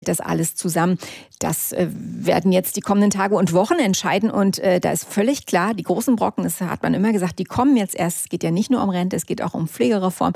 das alles zusammen? Das werden jetzt die kommenden Tage und Wochen entscheiden. Und da ist völlig klar, die großen Brocken, das hat man immer gesagt, die kommen jetzt erst. Es geht ja nicht nur um Rente, es geht auch um Pflegereform.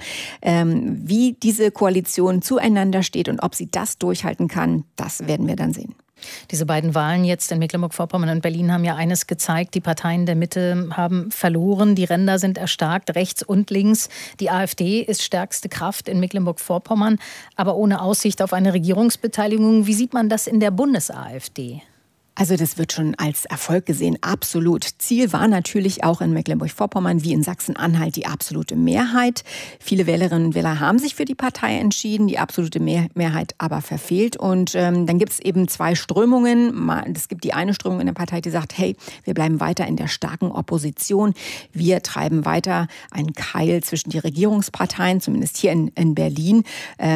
Wie diese Koalition zueinander steht und ob sie das durchhalten kann, das werden wir dann sehen. Diese beiden Wahlen jetzt in Mecklenburg-Vorpommern und Berlin haben ja eines gezeigt. Die Parteien der Mitte haben verloren. Die Ränder sind erstarkt, rechts und links. Die AfD ist stärkste Kraft in Mecklenburg-Vorpommern, aber ohne Aussicht auf eine Regierungsbeteiligung. Wie sieht man das in der Bundes-AfD? Also das wird schon als Erfolg gesehen, absolut. Ziel war natürlich auch in Mecklenburg-Vorpommern wie in Sachsen-Anhalt die absolute Mehrheit. Viele Wählerinnen und Wähler haben sich für die Partei entschieden, die absolute Mehrheit aber verfehlt. Und dann gibt es eben zwei Strömungen. Es gibt die eine Strömung in der Partei, die sagt, hey, wir bleiben weiter in der starken Opposition. Wir treiben weiter einen Keil zwischen die Regierungsparteien, zumindest hier in Berlin.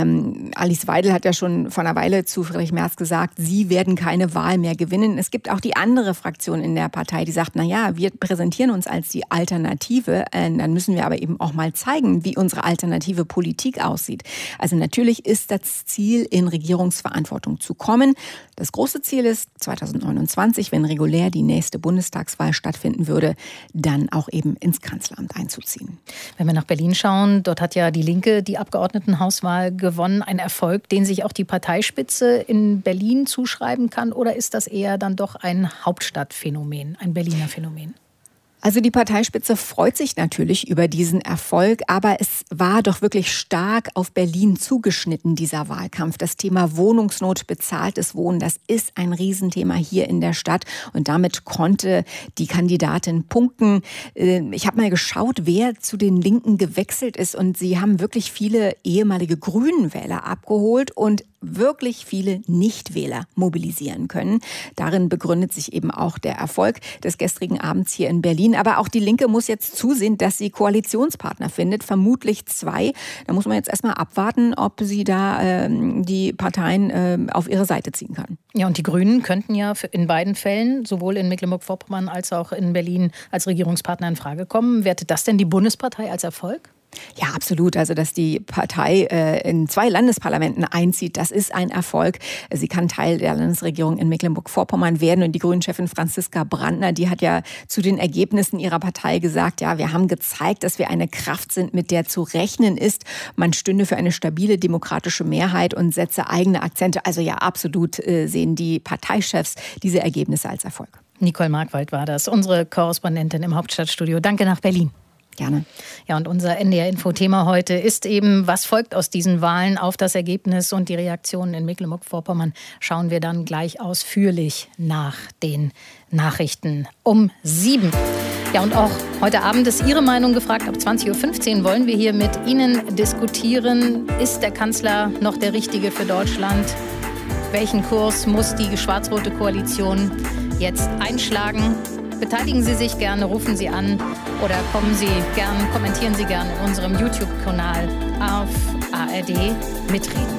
Alice Weidel hat ja schon vor einer Weile zu Friedrich Merz gesagt, sie werden keine Wahl mehr gewinnen. Es gibt auch die andere Fraktion in der Partei, die sagt, naja, wir präsentieren uns als die Alternative. Dann müssen wir aber eben auch mal zeigen, wie unsere alternative Politik aussieht. Also natürlich ist das Ziel, in Regierungsverantwortung zu kommen. Das große Ziel ist 2029, wenn regulär die nächste Bundestagswahl stattfinden würde, dann auch eben ins Kanzleramt einzuziehen. Wenn wir nach Berlin schauen, dort hat ja die Linke die Abgeordnetenhauswahl gewonnen. Ein Erfolg, den sich auch die Parteispitze in Berlin zuschreiben kann? Oder ist das eher dann doch ein Hauptstadtphänomen, ein Berliner Phänomen? Also die Parteispitze freut sich natürlich über diesen Erfolg, aber es war doch wirklich stark auf Berlin zugeschnitten, dieser Wahlkampf. Das Thema Wohnungsnot, bezahltes Wohnen, das ist ein Riesenthema hier in der Stadt und damit konnte die Kandidatin punkten. Ich habe mal geschaut, wer zu den Linken gewechselt ist und sie haben wirklich viele ehemalige Grünen-Wähler abgeholt und wirklich viele Nichtwähler mobilisieren können. Darin begründet sich eben auch der Erfolg des gestrigen Abends hier in Berlin. Aber auch die Linke muss jetzt zusehen, dass sie Koalitionspartner findet, vermutlich zwei. Da muss man jetzt erstmal abwarten, ob sie da die Parteien auf ihre Seite ziehen kann. Ja, und die Grünen könnten ja in beiden Fällen, sowohl in Mecklenburg-Vorpommern als auch in Berlin, als Regierungspartner in Frage kommen. Wertet das denn die Bundespartei als Erfolg? Ja, absolut. Also, dass die Partei in 2 Landesparlamenten einzieht, das ist ein Erfolg. Sie kann Teil der Landesregierung in Mecklenburg-Vorpommern werden. Und die Grünen-Chefin Franziska Brandner, die hat ja zu den Ergebnissen ihrer Partei gesagt, ja, wir haben gezeigt, dass wir eine Kraft sind, mit der zu rechnen ist. Man stünde für eine stabile demokratische Mehrheit und setze eigene Akzente. Also ja, absolut sehen die Parteichefs diese Ergebnisse als Erfolg. Nicole Markwald war das, unsere Korrespondentin im Hauptstadtstudio. Danke nach Berlin. Gerne. Ja, und unser NDR-Info-Thema heute ist eben, was folgt aus diesen Wahlen auf das Ergebnis und die Reaktionen in Mecklenburg-Vorpommern. Schauen wir dann gleich ausführlich nach den Nachrichten um 7. Ja, und auch heute Abend ist Ihre Meinung gefragt. Ab 20.15 Uhr wollen wir hier mit Ihnen diskutieren. Ist der Kanzler noch der Richtige für Deutschland? Welchen Kurs muss die schwarz-rote Koalition jetzt einschlagen? Beteiligen Sie sich gerne, rufen Sie an oder kommentieren Sie gerne in unserem YouTube-Kanal auf ARD mitreden.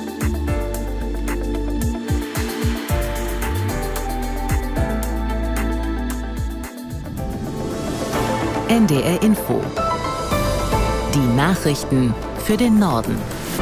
NDR Info. Die Nachrichten für den Norden.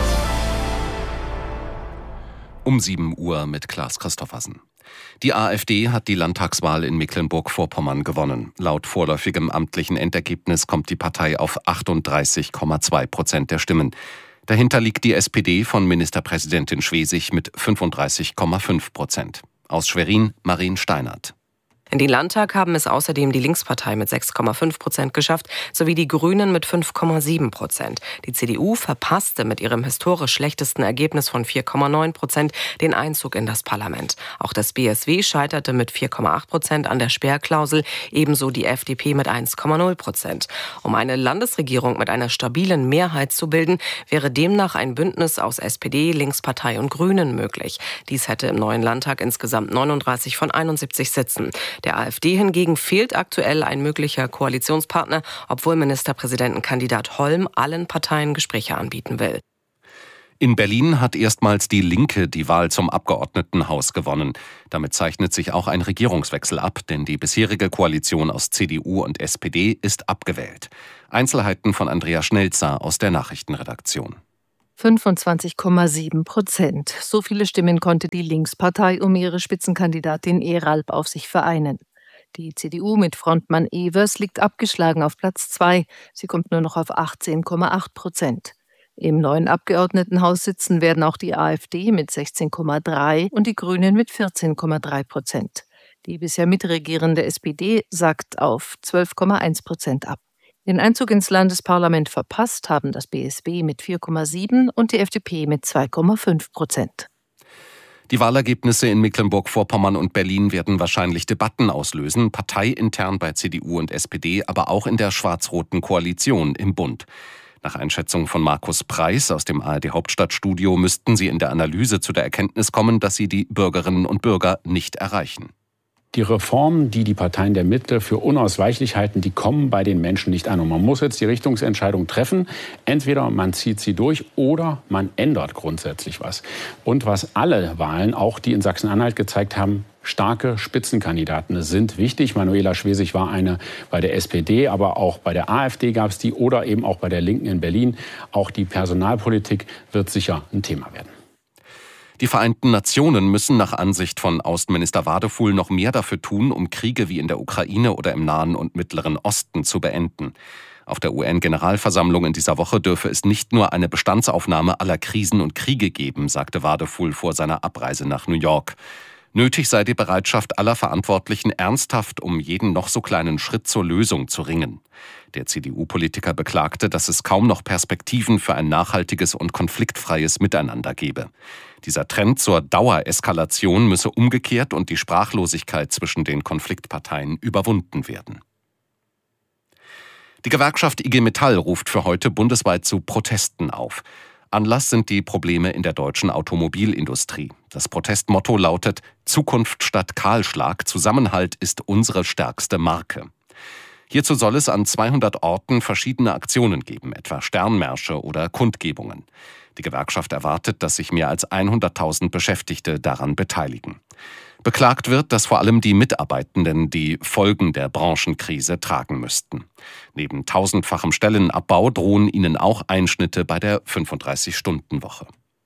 Um 7 Uhr mit Klaas Christoffersen. Die AfD hat die Landtagswahl in Mecklenburg-Vorpommern gewonnen. Laut vorläufigem amtlichen Endergebnis kommt die Partei auf 38,2% der Stimmen. Dahinter liegt die SPD von Ministerpräsidentin Schwesig mit 35,5%. Aus Schwerin, Marien Steinert. In den Landtag haben es außerdem die Linkspartei mit 6,5% geschafft, sowie die Grünen mit 5,7%. Die CDU verpasste mit ihrem historisch schlechtesten Ergebnis von 4,9% den Einzug in das Parlament. Auch das BSW scheiterte mit 4,8% an der Sperrklausel, ebenso die FDP mit 1,0%. Um eine Landesregierung mit einer stabilen Mehrheit zu bilden, wäre demnach ein Bündnis aus SPD, Linkspartei und Grünen möglich. Dies hätte im neuen Landtag insgesamt 39 von 71 Sitzen. Der AfD hingegen fehlt aktuell ein möglicher Koalitionspartner, obwohl Ministerpräsidentenkandidat Holm allen Parteien Gespräche anbieten will. In Berlin hat erstmals die Linke die Wahl zum Abgeordnetenhaus gewonnen. Damit zeichnet sich auch ein Regierungswechsel ab, denn die bisherige Koalition aus CDU und SPD ist abgewählt. Einzelheiten von Andrea Schnelzer aus der Nachrichtenredaktion. 25,7%. So viele Stimmen konnte die Linkspartei um ihre Spitzenkandidatin Eralp auf sich vereinen. Die CDU mit Frontmann Evers liegt abgeschlagen auf Platz 2. Sie kommt nur noch auf 18,8%. Im neuen Abgeordnetenhaus sitzen werden auch die AfD mit 16,3% und die Grünen mit 14,3%. Die bisher mitregierende SPD sackt auf 12,1% ab. Den Einzug ins Landesparlament verpasst haben das BSB mit 4,7% und die FDP mit 2,5%. Die Wahlergebnisse in Mecklenburg-Vorpommern und Berlin werden wahrscheinlich Debatten auslösen, parteiintern bei CDU und SPD, aber auch in der schwarz-roten Koalition im Bund. Nach Einschätzung von Markus Preis aus dem ARD-Hauptstadtstudio müssten sie in der Analyse zu der Erkenntnis kommen, dass sie die Bürgerinnen und Bürger nicht erreichen. Die Reformen, die die Parteien der Mitte für unausweichlich halten, die kommen bei den Menschen nicht an. Und man muss jetzt die Richtungsentscheidung treffen. Entweder man zieht sie durch oder man ändert grundsätzlich was. Und was alle Wahlen, auch die in Sachsen-Anhalt gezeigt haben, starke Spitzenkandidaten sind wichtig. Manuela Schwesig war eine bei der SPD, aber auch bei der AfD gab es die oder eben auch bei der Linken in Berlin. Auch die Personalpolitik wird sicher ein Thema werden. Die Vereinten Nationen müssen nach Ansicht von Außenminister Wadefuhl noch mehr dafür tun, um Kriege wie in der Ukraine oder im Nahen und Mittleren Osten zu beenden. Auf der UN-Generalversammlung in dieser Woche dürfe es nicht nur eine Bestandsaufnahme aller Krisen und Kriege geben, sagte Wadefuhl vor seiner Abreise nach New York. Nötig sei die Bereitschaft aller Verantwortlichen, ernsthaft um jeden noch so kleinen Schritt zur Lösung zu ringen. Der CDU-Politiker beklagte, dass es kaum noch Perspektiven für ein nachhaltiges und konfliktfreies Miteinander gebe. Dieser Trend zur Dauereskalation müsse umgekehrt und die Sprachlosigkeit zwischen den Konfliktparteien überwunden werden. Die Gewerkschaft IG Metall ruft für heute bundesweit zu Protesten auf. Anlass sind die Probleme in der deutschen Automobilindustrie. Das Protestmotto lautet: Zukunft statt Kahlschlag, Zusammenhalt ist unsere stärkste Marke. Hierzu soll es an 200 Orten verschiedene Aktionen geben, etwa Sternmärsche oder Kundgebungen. Die Gewerkschaft erwartet, dass sich mehr als 100.000 Beschäftigte daran beteiligen. Beklagt wird, dass vor allem die Mitarbeitenden die Folgen der Branchenkrise tragen müssten. Neben tausendfachem Stellenabbau drohen ihnen auch Einschnitte bei der 35-Stunden-Woche.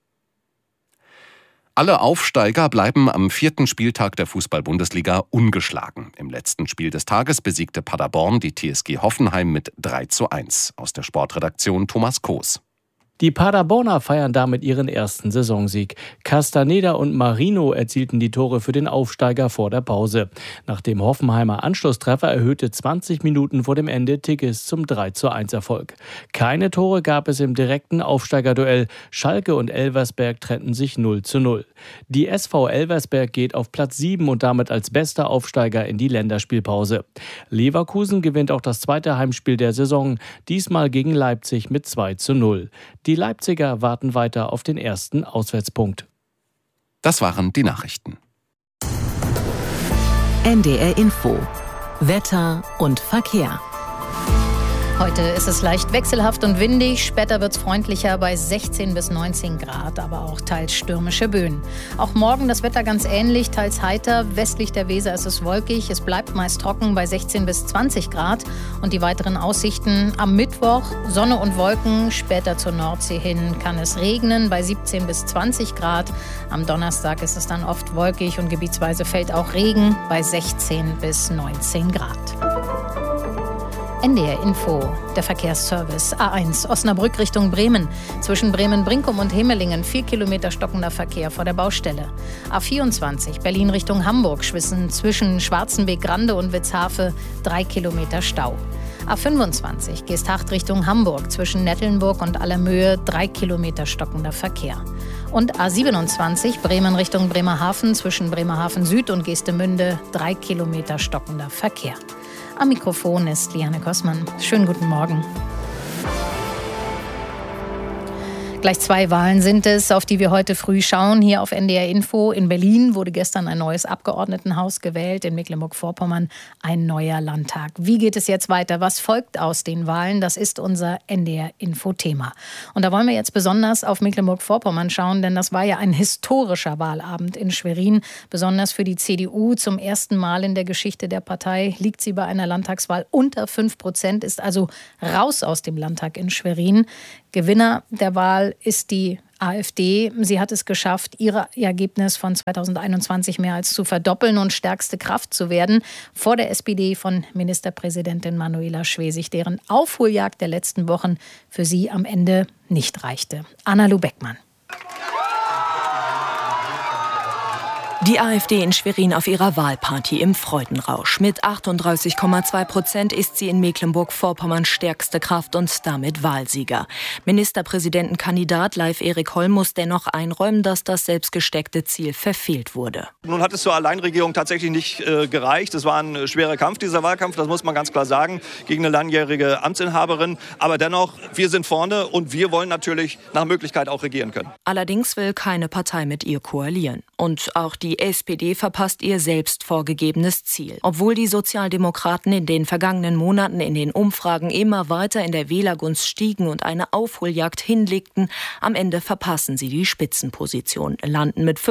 Alle Aufsteiger bleiben am 4. Spieltag der Fußball-Bundesliga ungeschlagen. Im letzten Spiel des Tages besiegte Paderborn die TSG Hoffenheim mit 3:1. Aus der Sportredaktion Thomas Koos. Die Paderborner feiern damit ihren ersten Saisonsieg. Castaneda und Marino erzielten die Tore für den Aufsteiger vor der Pause. Nach dem Hoffenheimer Anschlusstreffer erhöhte 20 Minuten vor dem Ende Tigges zum 3:1 Erfolg. Keine Tore gab es im direkten Aufsteigerduell. Schalke und Elversberg trennten sich 0:0. Die SV Elversberg geht auf Platz 7 und damit als bester Aufsteiger in die Länderspielpause. Leverkusen gewinnt auch das zweite Heimspiel der Saison, diesmal gegen Leipzig mit 2:0. Die Leipziger warten weiter auf den ersten Auswärtspunkt. Das waren die Nachrichten. NDR Info. Wetter und Verkehr. Heute ist es leicht wechselhaft und windig, später wird es freundlicher bei 16 bis 19 Grad, aber auch teils stürmische Böen. Auch morgen das Wetter ganz ähnlich, teils heiter, westlich der Weser ist es wolkig, es bleibt meist trocken bei 16 bis 20 Grad und die weiteren Aussichten am Mittwoch Sonne und Wolken, später zur Nordsee hin kann es regnen bei 17 bis 20 Grad. Am Donnerstag ist es dann oft wolkig und gebietsweise fällt auch Regen bei 16 bis 19 Grad. NDR Info, der Verkehrsservice. A1 Osnabrück Richtung Bremen. Zwischen Bremen-Brinkum und Hemelingen 4 Kilometer stockender Verkehr vor der Baustelle. A24 Berlin Richtung Hamburg. Zwischen Schwarzenbeek-Grande und Witzhafe 3 Kilometer Stau. A25 Geesthacht Richtung Hamburg. Zwischen Nettelnburg und Allermöhe 3 Kilometer stockender Verkehr. Und A27 Bremen Richtung Bremerhaven. Zwischen Bremerhaven Süd und Geestemünde 3 Kilometer stockender Verkehr. Am Mikrofon ist Liane Kossmann. Schönen guten Morgen. Gleich 2 Wahlen sind es, auf die wir heute früh schauen. Hier auf NDR Info. In Berlin wurde gestern ein neues Abgeordnetenhaus gewählt. In Mecklenburg-Vorpommern ein neuer Landtag. Wie geht es jetzt weiter? Was folgt aus den Wahlen? Das ist unser NDR Info-Thema. Und da wollen wir jetzt besonders auf Mecklenburg-Vorpommern schauen, denn das war ja ein historischer Wahlabend in Schwerin. Besonders für die CDU. Zum ersten Mal in der Geschichte der Partei liegt sie bei einer Landtagswahl unter 5%, ist also raus aus dem Landtag in Schwerin. Gewinner der Wahl Wahl ist die AfD. Sie hat es geschafft, ihr Ergebnis von 2021 mehr als zu verdoppeln und stärkste Kraft zu werden vor der SPD von Ministerpräsidentin Manuela Schwesig, deren Aufholjagd der letzten Wochen für sie am Ende nicht reichte. Anna-Lu Beckmann. Die AfD in Schwerin auf ihrer Wahlparty im Freudenrausch. Mit 38,2% ist sie in Mecklenburg-Vorpommern stärkste Kraft und damit Wahlsieger. Ministerpräsidentenkandidat Leif Erik Holm muss dennoch einräumen, dass das selbstgesteckte Ziel verfehlt wurde. Nun hat es zur Alleinregierung tatsächlich nicht gereicht. Es war ein schwerer Kampf, dieser Wahlkampf, das muss man ganz klar sagen, gegen eine langjährige Amtsinhaberin. Aber dennoch, wir sind vorne und wir wollen natürlich nach Möglichkeit auch regieren können. Allerdings will keine Partei mit ihr koalieren. Und auch die SPD verpasst ihr selbst vorgegebenes Ziel. Obwohl die Sozialdemokraten in den vergangenen Monaten in den Umfragen immer weiter in der Wählergunst stiegen und eine Aufholjagd hinlegten, am Ende verpassen sie die Spitzenposition, landen mit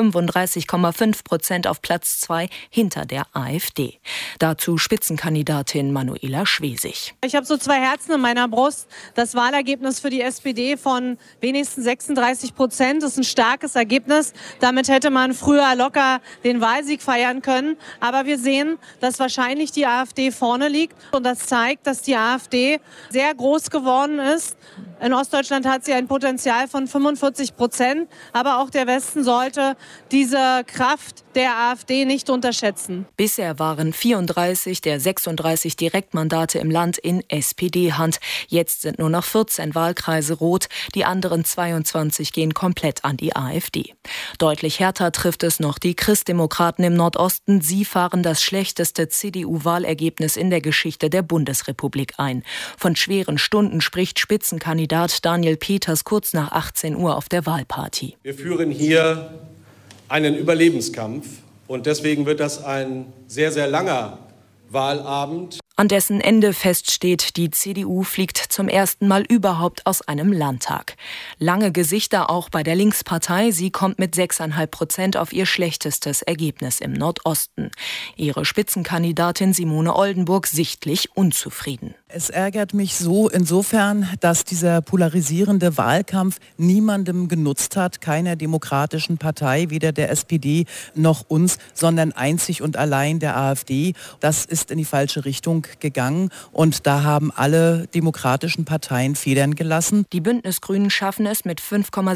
35,5% auf Platz 2 hinter der AfD. Dazu Spitzenkandidatin Manuela Schwesig. Ich habe so zwei Herzen in meiner Brust. Das Wahlergebnis für die SPD von wenigstens 36% ist ein starkes Ergebnis. Damit hätte man früher locker den Wahlsieg feiern können. Aber wir sehen, dass wahrscheinlich die AfD vorne liegt. Und das zeigt, dass die AfD sehr groß geworden ist. In Ostdeutschland hat sie ein Potenzial von 45%. Aber auch der Westen sollte diese Kraft der AfD nicht unterschätzen. Bisher waren 34 der 36 Direktmandate im Land in SPD-Hand. Jetzt sind nur noch 14 Wahlkreise rot. Die anderen 22 gehen komplett an die AfD. Deutlich härter trifft es noch die Christdemokraten im Nordosten. Sie fahren das schlechteste CDU-Wahlergebnis in der Geschichte der Bundesrepublik ein. Von schweren Stunden spricht Spitzenkandidat Daniel Peters kurz nach 18 Uhr auf der Wahlparty. Wir führen hier einen Überlebenskampf und deswegen wird das ein sehr, sehr langer Wahlabend. An dessen Ende feststeht, die CDU fliegt zum ersten Mal überhaupt aus einem Landtag. Lange Gesichter auch bei der Linkspartei. Sie kommt mit 6,5% auf ihr schlechtestes Ergebnis im Nordosten. Ihre Spitzenkandidatin Simone Oldenburg sichtlich unzufrieden. Es ärgert mich so insofern, dass dieser polarisierende Wahlkampf niemandem genutzt hat, keiner demokratischen Partei, weder der SPD noch uns, sondern einzig und allein der AfD. Das ist in die falsche Richtung gegangen und da haben alle demokratischen Parteien Federn gelassen. Die Bündnisgrünen schaffen es mit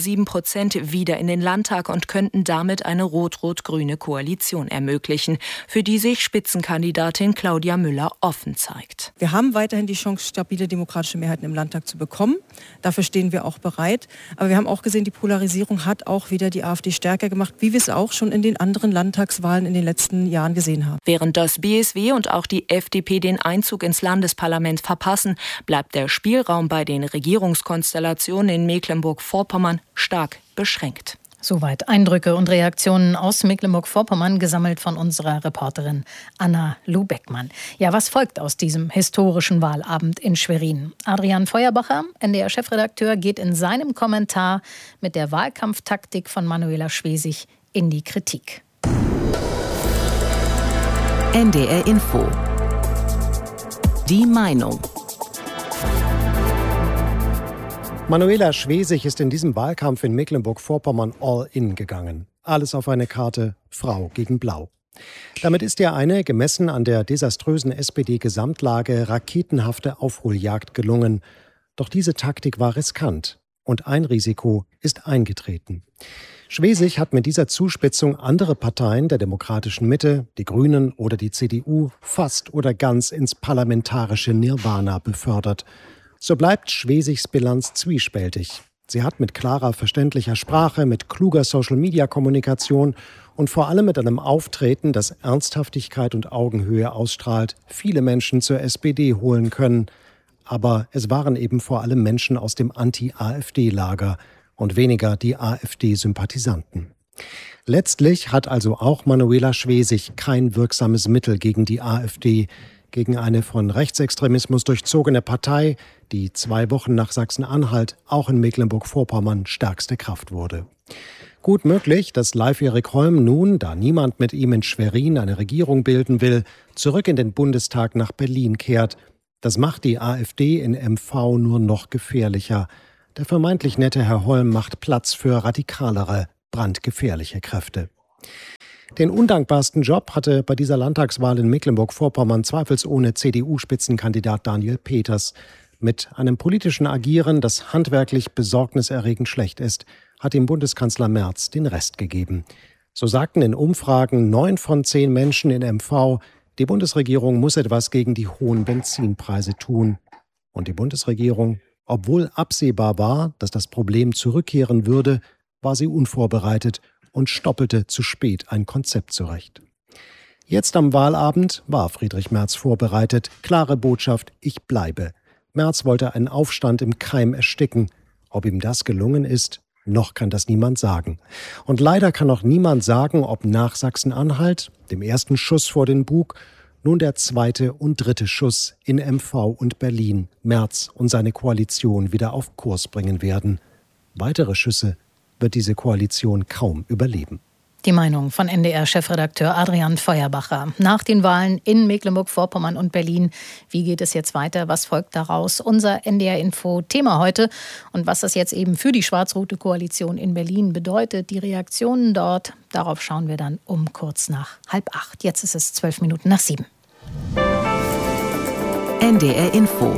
5,7% wieder in den Landtag und könnten damit eine rot-rot-grüne Koalition ermöglichen, für die sich Spitzenkandidatin Claudia Müller offen zeigt. Wir haben weiterhin die Chance, stabile demokratische Mehrheiten im Landtag zu bekommen. Dafür stehen wir auch bereit. Aber wir haben auch gesehen, die Polarisierung hat auch wieder die AfD stärker gemacht, wie wir es auch schon in den anderen Landtagswahlen in den letzten Jahren gesehen haben. Während das BSW und auch die FDP den Einzug ins Landesparlament verpassen, bleibt der Spielraum bei den Regierungskonstellationen in Mecklenburg-Vorpommern stark beschränkt. Soweit Eindrücke und Reaktionen aus Mecklenburg-Vorpommern, gesammelt von unserer Reporterin Anna-Lu Beckmann. Ja, was folgt aus diesem historischen Wahlabend in Schwerin? Adrian Feuerbacher, NDR-Chefredakteur, geht in seinem Kommentar mit der Wahlkampftaktik von Manuela Schwesig in die Kritik. NDR Info. Die Meinung. Manuela Schwesig ist in diesem Wahlkampf in Mecklenburg-Vorpommern all in gegangen. Alles auf eine Karte, Frau gegen Blau. Damit ist ihr eine, gemessen an der desaströsen SPD-Gesamtlage, raketenhafte Aufholjagd gelungen. Doch diese Taktik war riskant und ein Risiko ist eingetreten. Schwesig hat mit dieser Zuspitzung andere Parteien der demokratischen Mitte, die Grünen oder die CDU, fast oder ganz ins parlamentarische Nirvana befördert. So bleibt Schwesigs Bilanz zwiespältig. Sie hat mit klarer, verständlicher Sprache, mit kluger Social-Media-Kommunikation und vor allem mit einem Auftreten, das Ernsthaftigkeit und Augenhöhe ausstrahlt, viele Menschen zur SPD holen können. Aber es waren eben vor allem Menschen aus dem Anti-AfD-Lager und weniger die AfD-Sympathisanten. Letztlich hat also auch Manuela Schwesig kein wirksames Mittel gegen die AfD, gegen eine von Rechtsextremismus durchzogene Partei, die 2 Wochen nach Sachsen-Anhalt auch in Mecklenburg-Vorpommern stärkste Kraft wurde. Gut möglich, dass Leif Erik Holm nun, da niemand mit ihm in Schwerin eine Regierung bilden will, zurück in den Bundestag nach Berlin kehrt. Das macht die AfD in MV nur noch gefährlicher. Der vermeintlich nette Herr Holm macht Platz für radikalere, brandgefährliche Kräfte. Den undankbarsten Job hatte bei dieser Landtagswahl in Mecklenburg-Vorpommern zweifelsohne CDU-Spitzenkandidat Daniel Peters. Mit einem politischen Agieren, das handwerklich besorgniserregend schlecht ist, hat ihm Bundeskanzler Merz den Rest gegeben. So sagten in Umfragen 9 von 10 Menschen in MV, die Bundesregierung muss etwas gegen die hohen Benzinpreise tun. Und die Bundesregierung, obwohl absehbar war, dass das Problem zurückkehren würde, war sie unvorbereitet und stoppelte zu spät ein Konzept zurecht. Jetzt am Wahlabend war Friedrich Merz vorbereitet. Klare Botschaft: Ich bleibe. Merz wollte einen Aufstand im Keim ersticken. Ob ihm das gelungen ist, noch kann das niemand sagen. Und leider kann auch niemand sagen, ob nach Sachsen-Anhalt, dem ersten Schuss vor den Bug, nun der zweite und dritte Schuss in MV und Berlin Merz und seine Koalition wieder auf Kurs bringen werden. Weitere Schüsse wird diese Koalition kaum überleben. Die Meinung von NDR-Chefredakteur Adrian Feuerbacher. Nach den Wahlen in Mecklenburg-Vorpommern und Berlin. Wie geht es jetzt weiter? Was folgt daraus? Unser NDR-Info-Thema heute. Und was das jetzt eben für die schwarz-rote Koalition in Berlin bedeutet, die Reaktionen dort, darauf schauen wir dann um kurz nach 7:30. Jetzt ist es 7:12. NDR-Info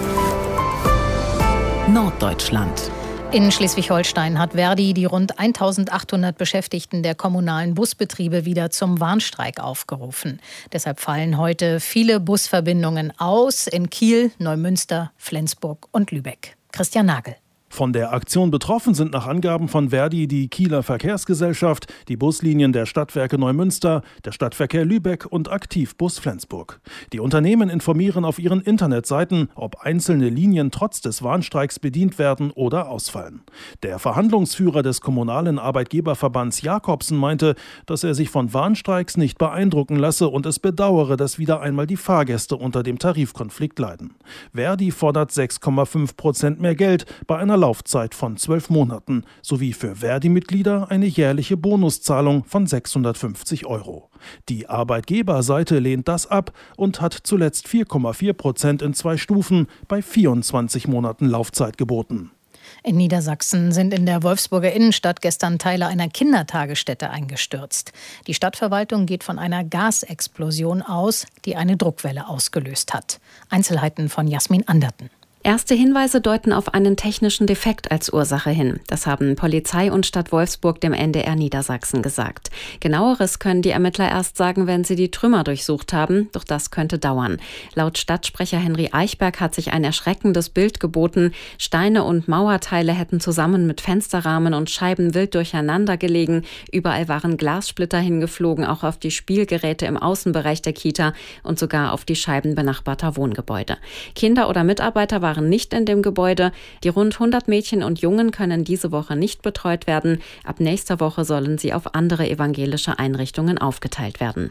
Norddeutschland. In Schleswig-Holstein hat Verdi die rund 1800 Beschäftigten der kommunalen Busbetriebe wieder zum Warnstreik aufgerufen. Deshalb fallen heute viele Busverbindungen aus in Kiel, Neumünster, Flensburg und Lübeck. Christian Nagel. Von der Aktion betroffen sind nach Angaben von Verdi die Kieler Verkehrsgesellschaft, die Buslinien der Stadtwerke Neumünster, der Stadtverkehr Lübeck und Aktivbus Flensburg. Die Unternehmen informieren auf ihren Internetseiten, ob einzelne Linien trotz des Warnstreiks bedient werden oder ausfallen. Der Verhandlungsführer des kommunalen Arbeitgeberverbands Jakobsen meinte, dass er sich von Warnstreiks nicht beeindrucken lasse und es bedauere, dass wieder einmal die Fahrgäste unter dem Tarifkonflikt leiden. Verdi fordert 6,5% mehr Geld bei einer Laufzeit von 12 Monaten sowie für Verdi-Mitglieder eine jährliche Bonuszahlung von 650 €. Die Arbeitgeberseite lehnt das ab und hat zuletzt 4,4% in 2 Stufen bei 24 Monaten Laufzeit geboten. In Niedersachsen sind in der Wolfsburger Innenstadt gestern Teile einer Kindertagesstätte eingestürzt. Die Stadtverwaltung geht von einer Gasexplosion aus, die eine Druckwelle ausgelöst hat. Einzelheiten von Jasmin Anderten. Erste Hinweise deuten auf einen technischen Defekt als Ursache hin. Das haben Polizei und Stadt Wolfsburg dem NDR Niedersachsen gesagt. Genaueres können die Ermittler erst sagen, wenn sie die Trümmer durchsucht haben. Doch das könnte dauern. Laut Stadtsprecher Henry Eichberg hat sich ein erschreckendes Bild geboten. Steine und Mauerteile hätten zusammen mit Fensterrahmen und Scheiben wild durcheinander gelegen. Überall waren Glassplitter hingeflogen, auch auf die Spielgeräte im Außenbereich der Kita und sogar auf die Scheiben benachbarter Wohngebäude. Kinder oder Mitarbeiter waren nicht in dem Gebäude. Die rund 100 Mädchen und Jungen können diese Woche nicht betreut werden. Ab nächster Woche sollen sie auf andere evangelische Einrichtungen aufgeteilt werden.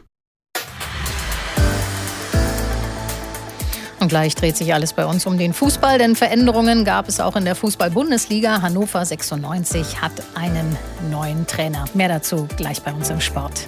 Und gleich dreht sich alles bei uns um den Fußball, denn Veränderungen gab es auch in der Fußball-Bundesliga. Hannover 96 hat einen neuen Trainer. Mehr dazu gleich bei uns im Sport.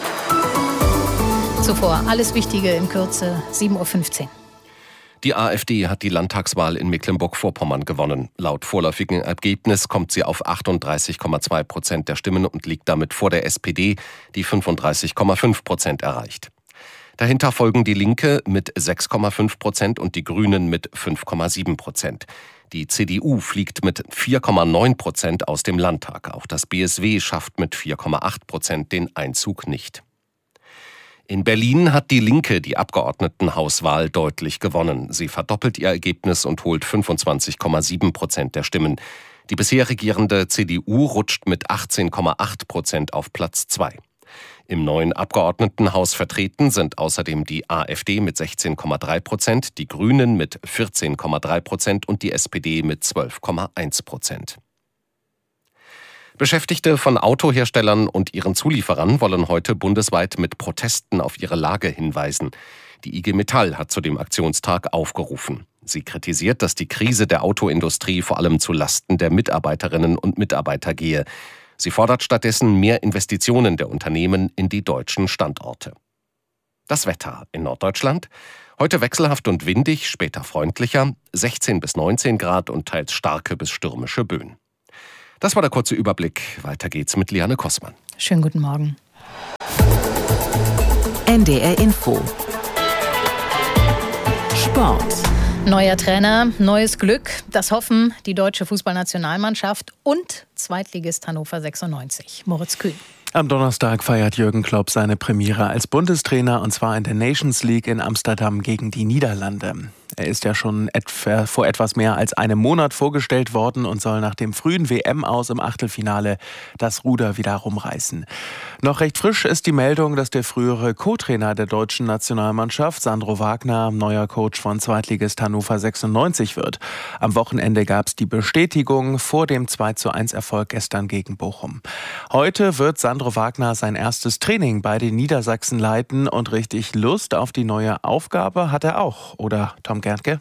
Zuvor alles Wichtige in Kürze, 7:15 Uhr. Die AfD hat die Landtagswahl in Mecklenburg-Vorpommern gewonnen. Laut vorläufigem Ergebnis kommt sie auf 38,2% der Stimmen und liegt damit vor der SPD, die 35,5% erreicht. Dahinter folgen die Linke mit 6,5% und die Grünen mit 5,7%. Die CDU fliegt mit 4,9% aus dem Landtag. Auch das BSW schafft mit 4,8% den Einzug nicht. In Berlin hat die Linke die Abgeordnetenhauswahl deutlich gewonnen. Sie verdoppelt ihr Ergebnis und holt 25,7% der Stimmen. Die bisher regierende CDU rutscht mit 18,8% auf Platz 2. Im neuen Abgeordnetenhaus vertreten sind außerdem die AfD mit 16,3%, die Grünen mit 14,3% und die SPD mit 12,1%. Beschäftigte von Autoherstellern und ihren Zulieferern wollen heute bundesweit mit Protesten auf ihre Lage hinweisen. Die IG Metall hat zu dem Aktionstag aufgerufen. Sie kritisiert, dass die Krise der Autoindustrie vor allem zu Lasten der Mitarbeiterinnen und Mitarbeiter gehe. Sie fordert stattdessen mehr Investitionen der Unternehmen in die deutschen Standorte. Das Wetter in Norddeutschland. Heute wechselhaft und windig, später freundlicher, 16 bis 19 Grad und teils starke bis stürmische Böen. Das war der kurze Überblick. Weiter geht's mit Liane Kossmann. Schönen guten Morgen. NDR Info. Sport. Neuer Trainer, neues Glück. Das hoffen die deutsche Fußballnationalmannschaft und Zweitligist Hannover 96. Moritz Kühn. Am Donnerstag feiert Jürgen Klopp seine Premiere als Bundestrainer, und zwar in der Nations League in Amsterdam gegen die Niederlande. Er ist ja schon vor etwas mehr als einem Monat vorgestellt worden und soll nach dem frühen WM-Aus im Achtelfinale das Ruder wieder rumreißen. Noch recht frisch ist die Meldung, dass der frühere Co-Trainer der deutschen Nationalmannschaft, Sandro Wagner, neuer Coach von Zweitligist Hannover 96 wird. Am Wochenende gab es die Bestätigung vor dem 2:1-Erfolg gestern gegen Bochum. Heute wird Sandro Wagner sein erstes Training bei den Niedersachsen leiten, und richtig Lust auf die neue Aufgabe hat er auch, oder Tom Gerntke?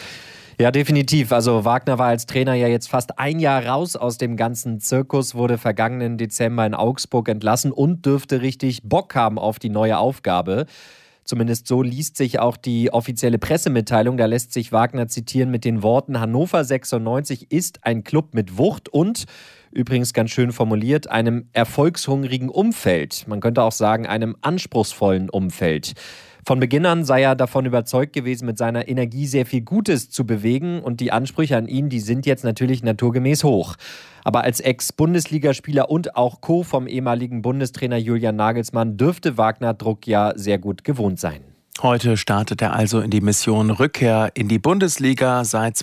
Ja, definitiv. Also Wagner war als Trainer ja jetzt fast ein Jahr raus aus dem ganzen Zirkus, wurde vergangenen Dezember in Augsburg entlassen und dürfte richtig Bock haben auf die neue Aufgabe. Zumindest so liest sich auch die offizielle Pressemitteilung. Da lässt sich Wagner zitieren mit den Worten: Hannover 96 ist ein Club mit Wucht und, übrigens ganz schön formuliert, einem erfolgshungrigen Umfeld. Man könnte auch sagen, einem anspruchsvollen Umfeld. Von Beginn an sei er davon überzeugt gewesen, mit seiner Energie sehr viel Gutes zu bewegen, und die Ansprüche an ihn, die sind jetzt natürlich naturgemäß hoch. Aber als Ex-Bundesligaspieler und auch Co. vom ehemaligen Bundestrainer Julian Nagelsmann dürfte Wagner Druck ja sehr gut gewohnt sein. Heute startet er also in die Mission Rückkehr in die Bundesliga. Seit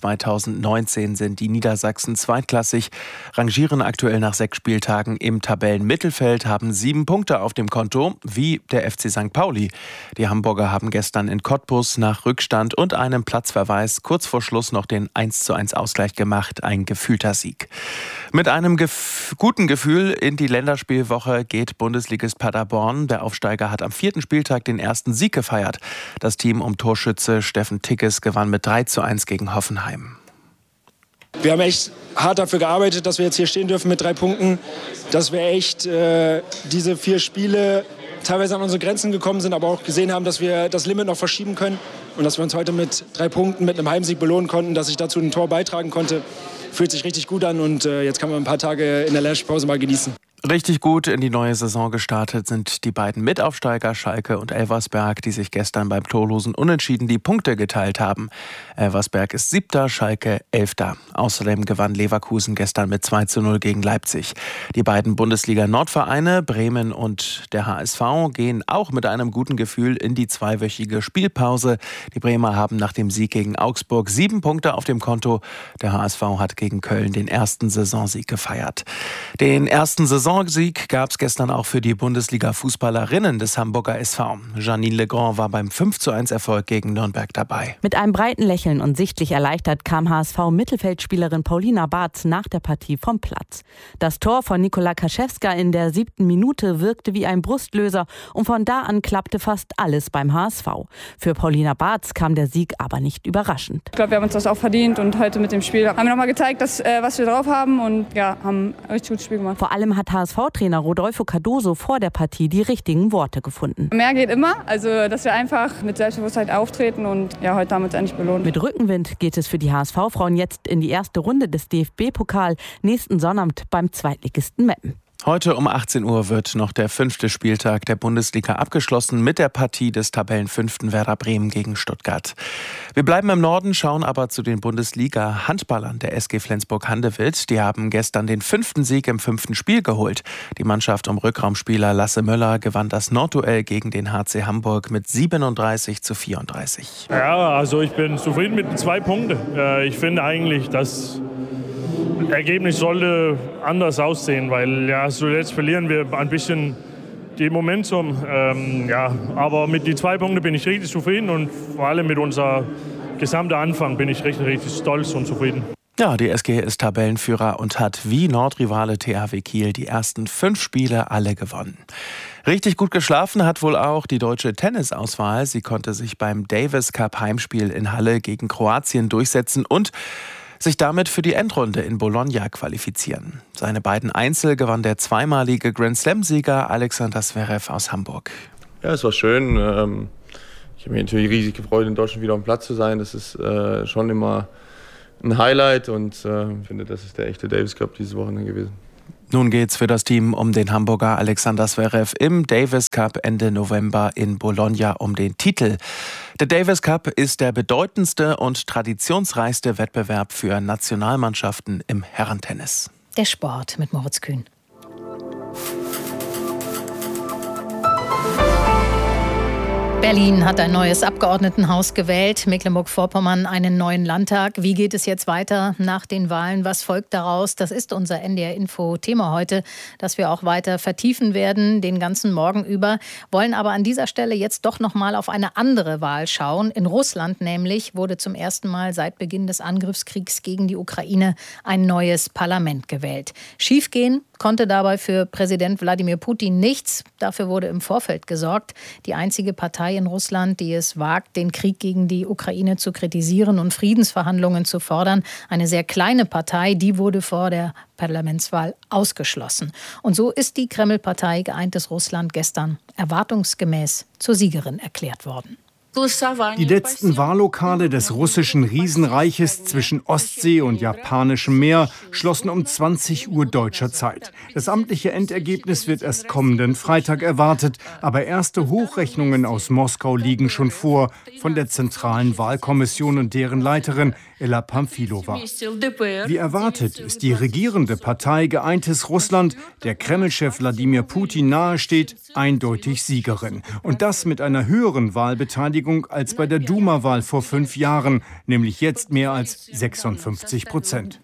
2019 sind die Niedersachsen zweitklassig, rangieren aktuell nach 6 Spieltagen im Tabellenmittelfeld, haben 7 Punkte auf dem Konto, wie der FC St. Pauli. Die Hamburger haben gestern in Cottbus nach Rückstand und einem Platzverweis kurz vor Schluss noch den 1:1 Ausgleich gemacht. Ein gefühlter Sieg. Mit einem guten Gefühl in die Länderspielwoche geht Bundesligist Paderborn. Der Aufsteiger hat am 4. Spieltag den ersten Sieg gefeiert. Das Team um Torschütze Steffen Tigges gewann mit 3:1 gegen Hoffenheim. Wir haben echt hart dafür gearbeitet, dass wir jetzt hier stehen dürfen mit 3 Punkten. Dass wir echt diese 4 Spiele teilweise an unsere Grenzen gekommen sind, aber auch gesehen haben, dass wir das Limit noch verschieben können. Und dass wir uns heute mit 3 Punkten, mit einem Heimsieg belohnen konnten, dass ich dazu ein Tor beitragen konnte. Fühlt sich richtig gut an, und jetzt kann man ein paar Tage in der Länderspielpause mal genießen. Richtig gut in die neue Saison gestartet sind die beiden Mitaufsteiger Schalke und Elversberg, die sich gestern beim torlosen Unentschieden die Punkte geteilt haben. Elversberg ist 7., Schalke 11. Außerdem gewann Leverkusen gestern mit 2:0 gegen Leipzig. Die beiden Bundesliga-Nordvereine Bremen und der HSV gehen auch mit einem guten Gefühl in die 2-wöchige Spielpause. Die Bremer haben nach dem Sieg gegen Augsburg 7 Punkte auf dem Konto. Der HSV hat gegen Köln den ersten Saisonsieg gefeiert. Den ersten Saisonsieg gab es gestern auch für die Bundesliga-Fußballerinnen des Hamburger SV. Janine Legrand war beim 5:1-Erfolg gegen Nürnberg dabei. Mit einem breiten Lächeln und sichtlich erleichtert kam HSV-Mittelfeldspielerin Paulina Barth nach der Partie vom Platz. Das Tor von Nikola Kaschewska in der 7. Minute wirkte wie ein Brustlöser, und von da an klappte fast alles beim HSV. Für Paulina Barth kam der Sieg aber nicht überraschend. Ich glaube, wir haben uns das auch verdient, und heute mit dem Spiel haben wir nochmal gezeigt, was wir drauf haben, und ja, haben ein richtig gutes Spiel gemacht. Vor allem hat HSV-Trainer Rodolfo Cardoso vor der Partie die richtigen Worte gefunden. Mehr geht immer, also dass wir einfach mit Selbstbewusstsein auftreten, und ja, heute haben wir uns endlich belohnt. Mit Rückenwind geht es für die HSV-Frauen jetzt in die erste Runde des DFB-Pokal nächsten Sonnabend beim Zweitligisten Meppen. Heute um 18 Uhr wird noch der 5. Spieltag der Bundesliga abgeschlossen mit der Partie des Tabellenfünften Werder Bremen gegen Stuttgart. Wir bleiben im Norden, schauen aber zu den Bundesliga-Handballern der SG Flensburg-Handewitt. Die haben gestern den 5. Sieg im 5. Spiel geholt. Die Mannschaft um Rückraumspieler Lasse Möller gewann das Nordduell gegen den HC Hamburg mit 37:34. Ja, also ich bin zufrieden mit den 2 Punkten. Ich finde eigentlich, dass Ergebnis sollte anders aussehen, weil ja, zuletzt verlieren wir ein bisschen die Momentum. Aber mit den 2 Punkten bin ich richtig zufrieden, und vor allem mit unser gesamter Anfang bin ich richtig stolz und zufrieden. Ja, die SG ist Tabellenführer und hat wie Nordrivale THW Kiel die ersten 5 Spiele alle gewonnen. Richtig gut geschlafen hat wohl auch die deutsche Tennisauswahl. Sie konnte sich beim Davis Cup Heimspiel in Halle gegen Kroatien durchsetzen und sich damit für die Endrunde in Bologna qualifizieren. Seine beiden Einzel gewann der zweimalige Grand-Slam-Sieger Alexander Zverev aus Hamburg. Ja, es war schön. Ich habe mich natürlich riesig gefreut, in Deutschland wieder auf dem Platz zu sein. Das ist schon immer ein Highlight und ich finde, das ist der echte Davis Cup dieses Wochenende gewesen. Nun geht's für das Team um den Hamburger Alexander Zverev im Davis Cup Ende November in Bologna um den Titel. Der Davis Cup ist der bedeutendste und traditionsreichste Wettbewerb für Nationalmannschaften im Herrentennis. Der Sport mit Moritz Kühn. Berlin hat ein neues Abgeordnetenhaus gewählt, Mecklenburg-Vorpommern einen neuen Landtag. Wie geht es jetzt weiter nach den Wahlen? Was folgt daraus? Das ist unser NDR-Info-Thema heute, das wir auch weiter vertiefen werden, den ganzen Morgen über. Wollen aber an dieser Stelle jetzt doch noch mal auf eine andere Wahl schauen. In Russland nämlich wurde zum ersten Mal seit Beginn des Angriffskriegs gegen die Ukraine ein neues Parlament gewählt. Schiefgehen konnte dabei für Präsident Wladimir Putin nichts. Dafür wurde im Vorfeld gesorgt. Die einzige Partei in Russland, die es wagt, den Krieg gegen die Ukraine zu kritisieren und Friedensverhandlungen zu fordern. Eine sehr kleine Partei, die wurde vor der Parlamentswahl ausgeschlossen. Und so ist die Kreml-Partei Geeintes Russland gestern erwartungsgemäß zur Siegerin erklärt worden. Die letzten Wahllokale des russischen Riesenreiches zwischen Ostsee und Japanischem Meer schlossen um 20 Uhr deutscher Zeit. Das amtliche Endergebnis wird erst kommenden Freitag erwartet, aber erste Hochrechnungen aus Moskau liegen schon vor, von der Zentralen Wahlkommission und deren Leiterin Ella Pamfilova. Wie erwartet ist die regierende Partei Geeintes Russland, der Kreml-Chef Wladimir Putin nahesteht, eindeutig Siegerin. Und das mit einer höheren Wahlbeteiligung als bei der Duma-Wahl vor 5 Jahren, nämlich jetzt mehr als 56%.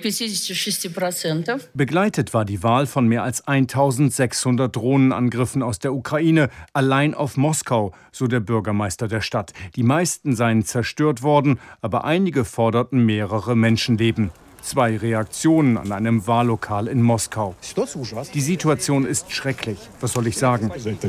Begleitet war die Wahl von mehr als 1600 Drohnenangriffen aus der Ukraine, allein auf Moskau, so der Bürgermeister der Stadt. Die meisten seien zerstört worden, aber einige forderten mehrere Menschenleben. 2 Reaktionen an einem Wahllokal in Moskau. Die Situation ist schrecklich. Was soll ich sagen?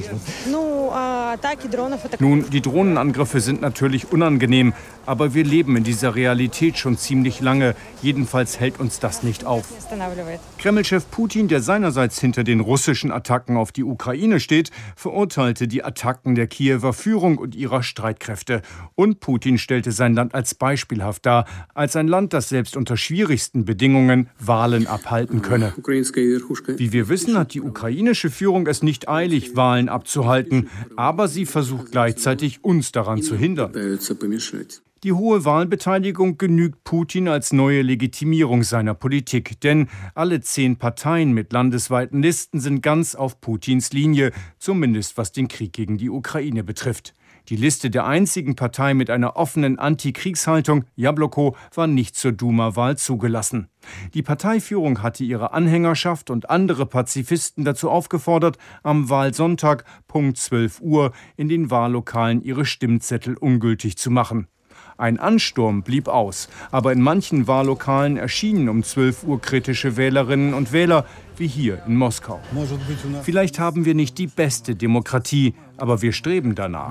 Nun, die Drohnenangriffe sind natürlich unangenehm, aber wir leben in dieser Realität schon ziemlich lange. Jedenfalls hält uns das nicht auf. Kreml-Chef Putin, der seinerseits hinter den russischen Attacken auf die Ukraine steht, verurteilte die Attacken der Kiewer Führung und ihrer Streitkräfte. Und Putin stellte sein Land als beispielhaft dar, als ein Land, das selbst unter schwierigsten Bedingungen Wahlen abhalten könne. Wie wir wissen, hat die ukrainische Führung es nicht eilig, Wahlen abzuhalten, aber sie versucht gleichzeitig, uns daran zu hindern. Die hohe Wahlbeteiligung genügt Putin als neue Legitimierung seiner Politik. Denn alle 10 Parteien mit landesweiten Listen sind ganz auf Putins Linie, zumindest was den Krieg gegen die Ukraine betrifft. Die Liste der einzigen Partei mit einer offenen Antikriegshaltung, Jabloko, war nicht zur Duma-Wahl zugelassen. Die Parteiführung hatte ihre Anhängerschaft und andere Pazifisten dazu aufgefordert, am Wahlsonntag Punkt 12 Uhr in den Wahllokalen ihre Stimmzettel ungültig zu machen. Ein Ansturm blieb aus, aber in manchen Wahllokalen erschienen um 12 Uhr kritische Wählerinnen und Wähler, wie hier in Moskau. Vielleicht haben wir nicht die beste Demokratie, aber wir streben danach.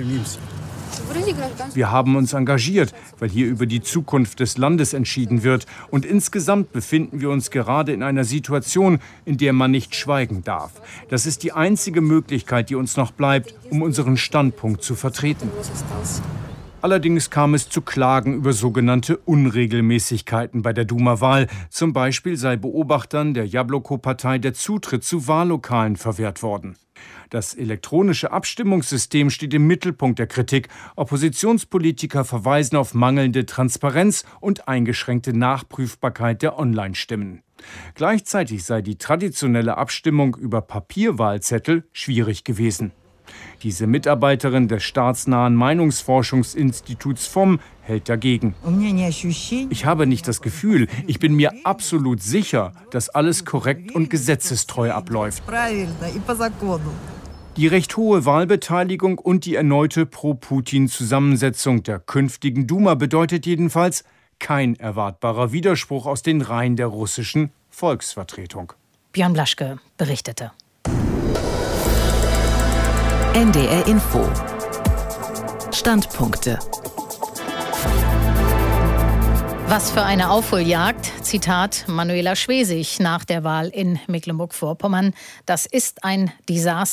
Wir haben uns engagiert, weil hier über die Zukunft des Landes entschieden wird. Und insgesamt befinden wir uns gerade in einer Situation, in der man nicht schweigen darf. Das ist die einzige Möglichkeit, die uns noch bleibt, um unseren Standpunkt zu vertreten. Allerdings kam es zu Klagen über sogenannte Unregelmäßigkeiten bei der Duma-Wahl. Zum Beispiel sei Beobachtern der Jabloko-Partei der Zutritt zu Wahllokalen verwehrt worden. Das elektronische Abstimmungssystem steht im Mittelpunkt der Kritik. Oppositionspolitiker verweisen auf mangelnde Transparenz und eingeschränkte Nachprüfbarkeit der Online-Stimmen. Gleichzeitig sei die traditionelle Abstimmung über Papierwahlzettel schwierig gewesen. Diese Mitarbeiterin des staatsnahen Meinungsforschungsinstituts FOM hält dagegen. Ich habe nicht das Gefühl, ich bin mir absolut sicher, dass alles korrekt und gesetzestreu abläuft. Die recht hohe Wahlbeteiligung und die erneute Pro-Putin-Zusammensetzung der künftigen Duma bedeutet jedenfalls kein erwartbarer Widerspruch aus den Reihen der russischen Volksvertretung. Björn Blaschke berichtete. NDR Info. Standpunkte. Was für eine Aufholjagd, Zitat Manuela Schwesig nach der Wahl in Mecklenburg-Vorpommern. Das ist ein Desaster.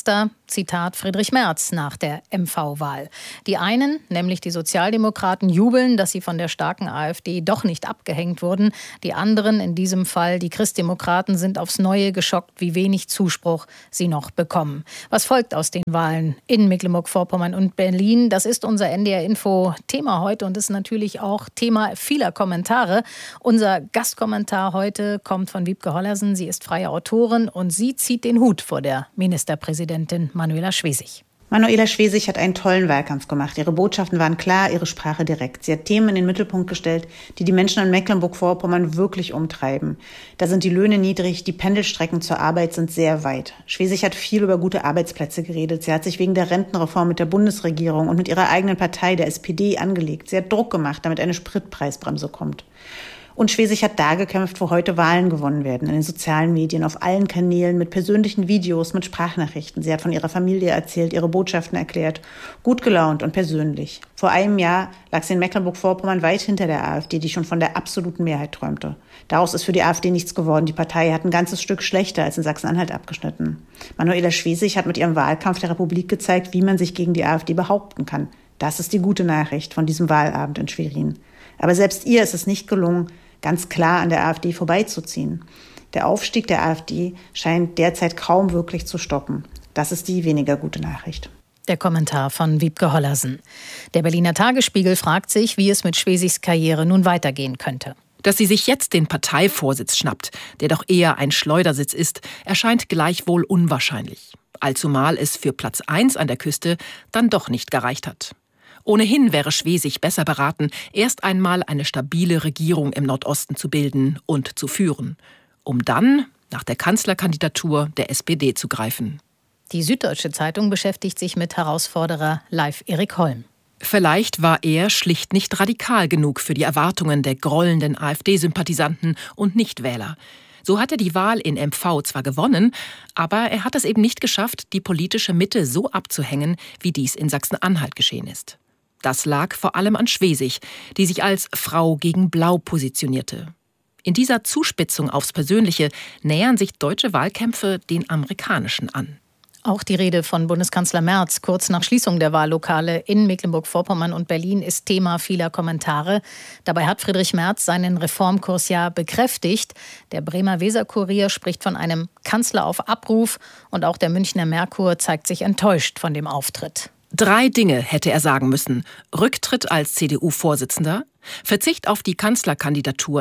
Zitat Friedrich Merz nach der MV-Wahl. Die einen, nämlich die Sozialdemokraten, jubeln, dass sie von der starken AfD doch nicht abgehängt wurden. Die anderen, in diesem Fall die Christdemokraten, sind aufs Neue geschockt, wie wenig Zuspruch sie noch bekommen. Was folgt aus den Wahlen in Mecklenburg-Vorpommern und Berlin? Das ist unser NDR-Info-Thema heute und ist natürlich auch Thema vieler Kommentare. Unser Gastkommentar heute kommt von Wiebke Hollersen. Sie ist freie Autorin und sie zieht den Hut vor der Ministerpräsidentin Manuela Schwesig. Manuela Schwesig hat einen tollen Wahlkampf gemacht. Ihre Botschaften waren klar, ihre Sprache direkt. Sie hat Themen in den Mittelpunkt gestellt, die die Menschen in Mecklenburg-Vorpommern wirklich umtreiben. Da sind die Löhne niedrig, die Pendelstrecken zur Arbeit sind sehr weit. Schwesig hat viel über gute Arbeitsplätze geredet. Sie hat sich wegen der Rentenreform mit der Bundesregierung und mit ihrer eigenen Partei, der SPD, angelegt. Sie hat Druck gemacht, damit eine Spritpreisbremse kommt. Und Schwesig hat da gekämpft, wo heute Wahlen gewonnen werden, in den sozialen Medien, auf allen Kanälen, mit persönlichen Videos, mit Sprachnachrichten. Sie hat von ihrer Familie erzählt, ihre Botschaften erklärt, gut gelaunt und persönlich. Vor einem Jahr lag sie in Mecklenburg-Vorpommern weit hinter der AfD, die schon von der absoluten Mehrheit träumte. Daraus ist für die AfD nichts geworden. Die Partei hat ein ganzes Stück schlechter als in Sachsen-Anhalt abgeschnitten. Manuela Schwesig hat mit ihrem Wahlkampf der Republik gezeigt, wie man sich gegen die AfD behaupten kann. Das ist die gute Nachricht von diesem Wahlabend in Schwerin. Aber selbst ihr ist es nicht gelungen, ganz klar an der AfD vorbeizuziehen. Der Aufstieg der AfD scheint derzeit kaum wirklich zu stoppen. Das ist die weniger gute Nachricht. Der Kommentar von Wiebke Hollersen. Der Berliner Tagesspiegel fragt sich, wie es mit Schwesigs Karriere nun weitergehen könnte. Dass sie sich jetzt den Parteivorsitz schnappt, der doch eher ein Schleudersitz ist, erscheint gleichwohl unwahrscheinlich. Allzumal es für Platz 1 an der Küste dann doch nicht gereicht hat. Ohnehin wäre Schwesig besser beraten, erst einmal eine stabile Regierung im Nordosten zu bilden und zu führen, um dann nach der Kanzlerkandidatur der SPD zu greifen. Die Süddeutsche Zeitung beschäftigt sich mit Herausforderer Leif Erik Holm. Vielleicht war er schlicht nicht radikal genug für die Erwartungen der grollenden AfD-Sympathisanten und Nichtwähler. So hat er die Wahl in MV zwar gewonnen, aber er hat es eben nicht geschafft, die politische Mitte so abzuhängen, wie dies in Sachsen-Anhalt geschehen ist. Das lag vor allem an Schwesig, die sich als Frau gegen Blau positionierte. In dieser Zuspitzung aufs Persönliche nähern sich deutsche Wahlkämpfe den amerikanischen an. Auch die Rede von Bundeskanzler Merz kurz nach Schließung der Wahllokale in Mecklenburg-Vorpommern und Berlin ist Thema vieler Kommentare. Dabei hat Friedrich Merz seinen Reformkurs ja bekräftigt. Der Bremer Weser-Kurier spricht von einem Kanzler auf Abruf und auch der Münchner Merkur zeigt sich enttäuscht von dem Auftritt. 3 Dinge hätte er sagen müssen. Rücktritt als CDU-Vorsitzender, Verzicht auf die Kanzlerkandidatur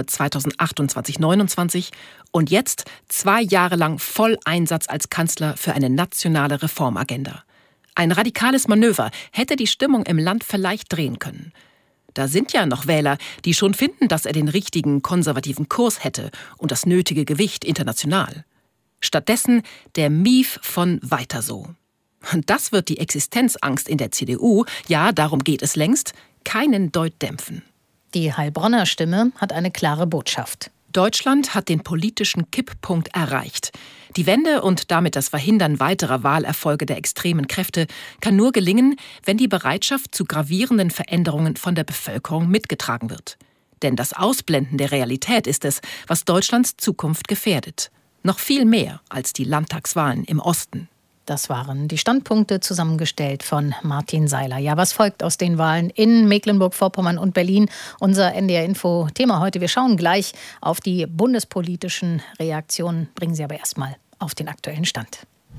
2028-29 und jetzt 2 Jahre lang Volleinsatz als Kanzler für eine nationale Reformagenda. Ein radikales Manöver hätte die Stimmung im Land vielleicht drehen können. Da sind ja noch Wähler, die schon finden, dass er den richtigen konservativen Kurs hätte und das nötige Gewicht international. Stattdessen der Mief von Weiter so. Und das wird die Existenzangst in der CDU, ja, darum geht es längst, keinen Deut dämpfen. Die Heilbronner Stimme hat eine klare Botschaft. Deutschland hat den politischen Kipppunkt erreicht. Die Wende und damit das Verhindern weiterer Wahlerfolge der extremen Kräfte kann nur gelingen, wenn die Bereitschaft zu gravierenden Veränderungen von der Bevölkerung mitgetragen wird. Denn das Ausblenden der Realität ist es, was Deutschlands Zukunft gefährdet. Noch viel mehr als die Landtagswahlen im Osten. Das waren die Standpunkte, zusammengestellt von Martin Seiler. Ja, was folgt aus den Wahlen in Mecklenburg-Vorpommern und Berlin? Unser NDR-Info-Thema heute. Wir schauen gleich auf die bundespolitischen Reaktionen, bringen Sie aber erstmal auf den aktuellen Stand.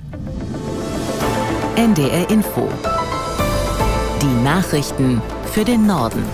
NDR Info. Die Nachrichten für den Norden.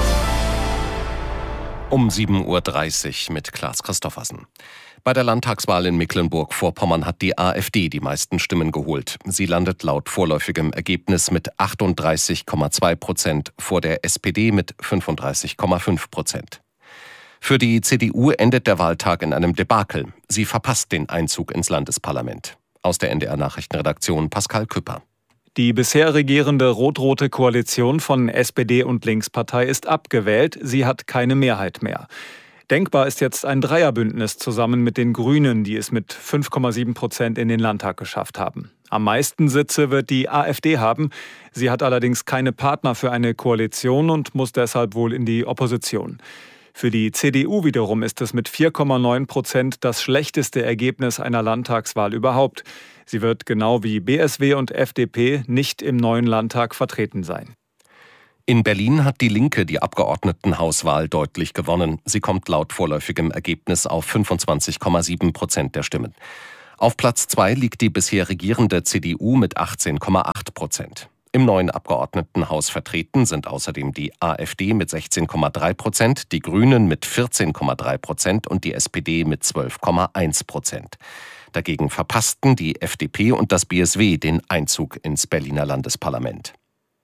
Um 7.30 Uhr mit Klaas Christoffersen. Bei der Landtagswahl in Mecklenburg-Vorpommern hat die AfD die meisten Stimmen geholt. Sie landet laut vorläufigem Ergebnis mit 38,2% vor der SPD mit 35,5%. Für die CDU endet der Wahltag in einem Debakel. Sie verpasst den Einzug ins Landesparlament. Aus der NDR-Nachrichtenredaktion Pascal Küpper. Die bisher regierende rot-rote Koalition von SPD und Linkspartei ist abgewählt. Sie hat keine Mehrheit mehr. Denkbar ist jetzt ein Dreierbündnis zusammen mit den Grünen, die es mit 5,7% in den Landtag geschafft haben. Am meisten Sitze wird die AfD haben. Sie hat allerdings keine Partner für eine Koalition und muss deshalb wohl in die Opposition. Für die CDU wiederum ist es mit 4,9% das schlechteste Ergebnis einer Landtagswahl überhaupt. Sie wird genau wie BSW und FDP nicht im neuen Landtag vertreten sein. In Berlin hat die Linke die Abgeordnetenhauswahl deutlich gewonnen. Sie kommt laut vorläufigem Ergebnis auf 25,7% der Stimmen. Auf Platz 2 liegt die bisher regierende CDU mit 18,8%. Im neuen Abgeordnetenhaus vertreten sind außerdem die AfD mit 16,3%, die Grünen mit 14,3% und die SPD mit 12,1%. Dagegen verpassten die FDP und das BSW den Einzug ins Berliner Landesparlament.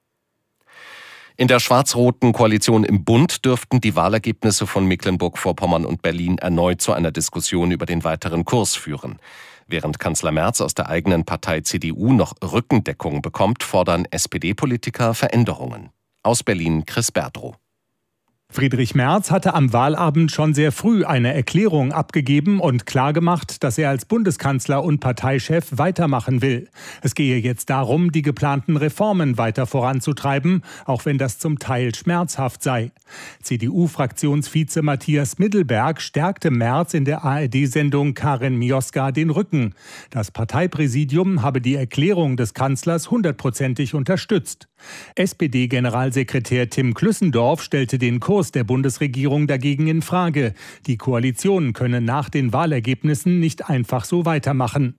In der schwarz-roten Koalition im Bund dürften die Wahlergebnisse von Mecklenburg-Vorpommern und Berlin erneut zu einer Diskussion über den weiteren Kurs führen. Während Kanzler Merz aus der eigenen Partei CDU noch Rückendeckung bekommt, fordern SPD-Politiker Veränderungen. Aus Berlin Chris Berdrow. Friedrich Merz hatte am Wahlabend schon sehr früh eine Erklärung abgegeben und klargemacht, dass er als Bundeskanzler und Parteichef weitermachen will. Es gehe jetzt darum, die geplanten Reformen weiter voranzutreiben, auch wenn das zum Teil schmerzhaft sei. CDU-Fraktionsvize Matthias Middelberg stärkte Merz in der ARD-Sendung Karin Mioska den Rücken. Das Parteipräsidium habe die Erklärung des Kanzlers 100%ig unterstützt. SPD-Generalsekretär Tim Klüssendorf stellte den Kurs der Bundesregierung dagegen in Frage. Die Koalition könne nach den Wahlergebnissen nicht einfach so weitermachen.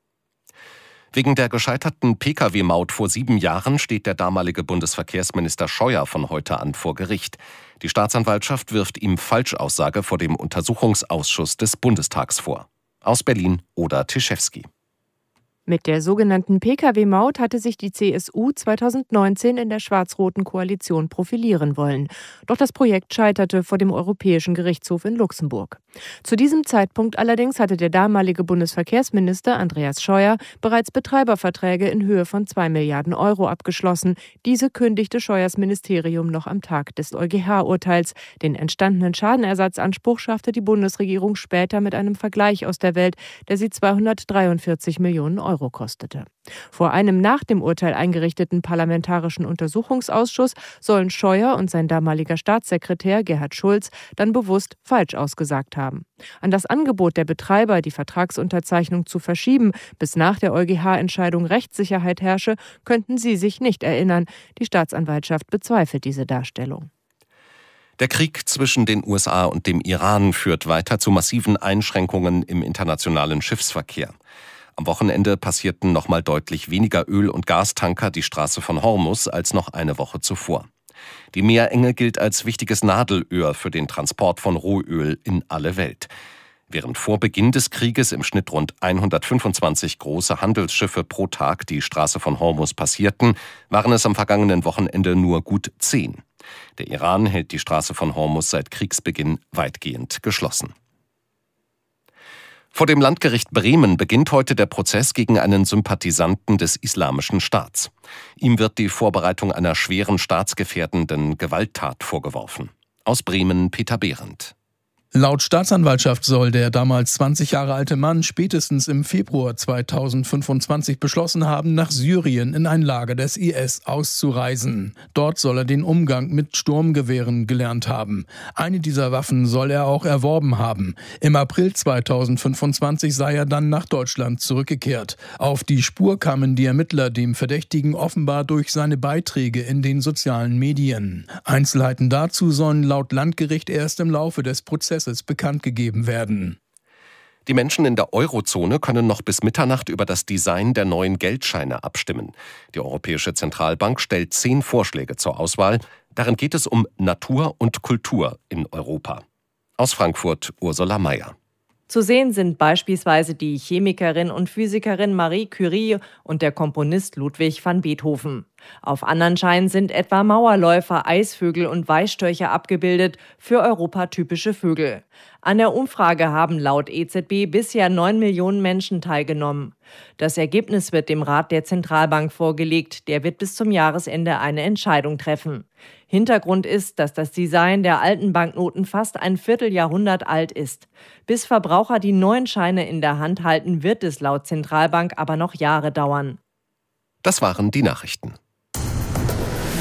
Wegen der gescheiterten Pkw-Maut vor 7 Jahren steht der damalige Bundesverkehrsminister Scheuer von heute an vor Gericht. Die Staatsanwaltschaft wirft ihm Falschaussage vor dem Untersuchungsausschuss des Bundestags vor. Aus Berlin Oda Tischewski. Mit der sogenannten Pkw-Maut hatte sich die CSU 2019 in der schwarz-roten Koalition profilieren wollen. Doch das Projekt scheiterte vor dem Europäischen Gerichtshof in Luxemburg. Zu diesem Zeitpunkt allerdings hatte der damalige Bundesverkehrsminister Andreas Scheuer bereits Betreiberverträge in Höhe von 2 Milliarden Euro abgeschlossen. Diese kündigte Scheuers Ministerium noch am Tag des EuGH-Urteils. Den entstandenen Schadenersatzanspruch schaffte die Bundesregierung später mit einem Vergleich aus der Welt, der sie 243 Millionen Euro kostete. Vor einem nach dem Urteil eingerichteten Parlamentarischen Untersuchungsausschuss sollen Scheuer und sein damaliger Staatssekretär Gerhard Schulz dann bewusst falsch ausgesagt haben. An das Angebot der Betreiber, die Vertragsunterzeichnung zu verschieben, bis nach der EuGH-Entscheidung Rechtssicherheit herrsche, könnten sie sich nicht erinnern. Die Staatsanwaltschaft bezweifelt diese Darstellung. Der Krieg zwischen den USA und dem Iran führt weiter zu massiven Einschränkungen im internationalen Schiffsverkehr. Am Wochenende passierten nochmal deutlich weniger Öl- und Gastanker die Straße von Hormuz als noch eine Woche zuvor. Die Meerenge gilt als wichtiges Nadelöhr für den Transport von Rohöl in alle Welt. Während vor Beginn des Krieges im Schnitt rund 125 große Handelsschiffe pro Tag die Straße von Hormuz passierten, waren es am vergangenen Wochenende nur gut 10. Der Iran hält die Straße von Hormuz seit Kriegsbeginn weitgehend geschlossen. Vor dem Landgericht Bremen beginnt heute der Prozess gegen einen Sympathisanten des Islamischen Staats. Ihm wird die Vorbereitung einer schweren staatsgefährdenden Gewalttat vorgeworfen. Aus Bremen Peter Behrendt. Laut Staatsanwaltschaft soll der damals 20 Jahre alte Mann spätestens im Februar 2025 beschlossen haben, nach Syrien in ein Lager des IS auszureisen. Dort soll er den Umgang mit Sturmgewehren gelernt haben. Eine dieser Waffen soll er auch erworben haben. Im April 2025 sei er dann nach Deutschland zurückgekehrt. Auf die Spur kamen die Ermittler dem Verdächtigen offenbar durch seine Beiträge in den sozialen Medien. Einzelheiten dazu sollen laut Landgericht erst im Laufe des Prozesses bekannt gegeben werden. Die Menschen in der Eurozone können noch bis Mitternacht über das Design der neuen Geldscheine abstimmen. Die Europäische Zentralbank stellt 10 Vorschläge zur Auswahl. Darin geht es um Natur und Kultur in Europa. Aus Frankfurt Ursula Mayer. Zu sehen sind beispielsweise die Chemikerin und Physikerin Marie Curie und der Komponist Ludwig van Beethoven. Auf anderen Scheinen sind etwa Mauerläufer, Eisvögel und Weißstörche abgebildet, für Europa typische Vögel. An der Umfrage haben laut EZB bisher 9 Millionen Menschen teilgenommen. Das Ergebnis wird dem Rat der Zentralbank vorgelegt. Der wird bis zum Jahresende eine Entscheidung treffen. Hintergrund ist, dass das Design der alten Banknoten fast ein Vierteljahrhundert alt ist. Bis Verbraucher die neuen Scheine in der Hand halten, wird es laut Zentralbank aber noch Jahre dauern. Das waren die Nachrichten.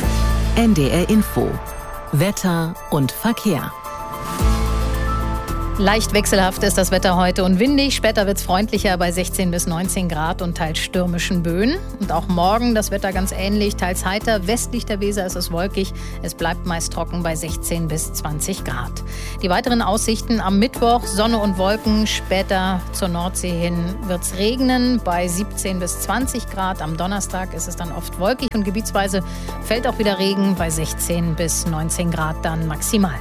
NDR Info. Wetter und Verkehr. Leicht wechselhaft ist das Wetter heute und windig. Später wird es freundlicher bei 16 bis 19 Grad und teils stürmischen Böen. Und auch morgen das Wetter ganz ähnlich, teils heiter. Westlich der Weser ist es wolkig. Es bleibt meist trocken bei 16 bis 20 Grad. Die weiteren Aussichten am Mittwoch: Sonne und Wolken. Später zur Nordsee hin wird es regnen bei 17 bis 20 Grad. Am Donnerstag ist es dann oft wolkig und gebietsweise fällt auch wieder Regen bei 16 bis 19 Grad dann maximal.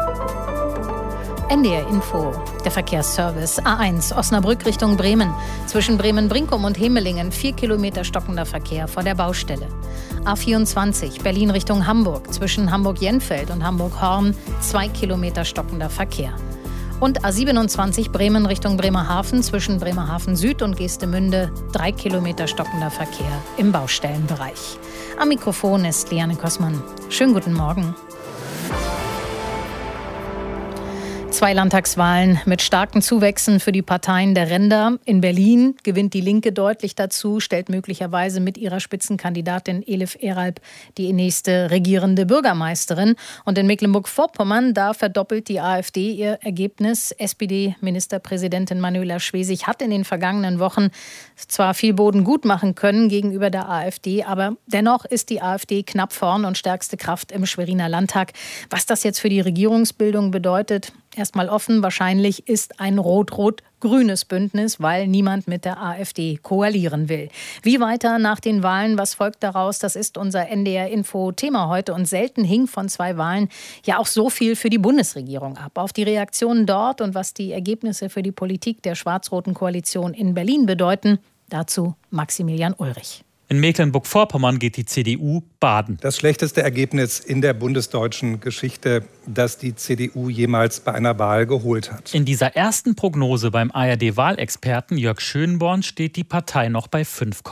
NDR Info, der Verkehrsservice. A1 Osnabrück Richtung Bremen. Zwischen Bremen-Brinkum und Hemelingen 4 Kilometer stockender Verkehr vor der Baustelle. A24 Berlin Richtung Hamburg. Zwischen Hamburg-Jenfeld und Hamburg-Horn 2 Kilometer stockender Verkehr. Und A27 Bremen Richtung Bremerhaven. Zwischen Bremerhaven Süd und Geestemünde 3 Kilometer stockender Verkehr im Baustellenbereich. Am Mikrofon ist Liane Kossmann. Schönen guten Morgen. 2 Landtagswahlen mit starken Zuwächsen für die Parteien der Ränder. In Berlin gewinnt die Linke deutlich dazu, stellt möglicherweise mit ihrer Spitzenkandidatin Elif Eralp die nächste regierende Bürgermeisterin. Und in Mecklenburg-Vorpommern, da verdoppelt die AfD ihr Ergebnis. SPD-Ministerpräsidentin Manuela Schwesig hat in den vergangenen Wochen zwar viel Boden gut machen können gegenüber der AfD, aber dennoch ist die AfD knapp vorn und stärkste Kraft im Schweriner Landtag. Was das jetzt für die Regierungsbildung bedeutet, erstmal offen. Wahrscheinlich ist ein rot-rot-grünes Bündnis, weil niemand mit der AfD koalieren will. Wie weiter nach den Wahlen? Was folgt daraus? Das ist unser NDR-Info-Thema heute. Und selten hing von 2 Wahlen ja auch so viel für die Bundesregierung ab. Auf die Reaktionen dort und was die Ergebnisse für die Politik der schwarz-roten Koalition in Berlin bedeuten, dazu Maximilian Ulrich. In Mecklenburg-Vorpommern geht die CDU baden. Das schlechteste Ergebnis in der bundesdeutschen Geschichte, das die CDU jemals bei einer Wahl geholt hat. In dieser ersten Prognose beim ARD-Wahlexperten Jörg Schönborn steht die Partei noch bei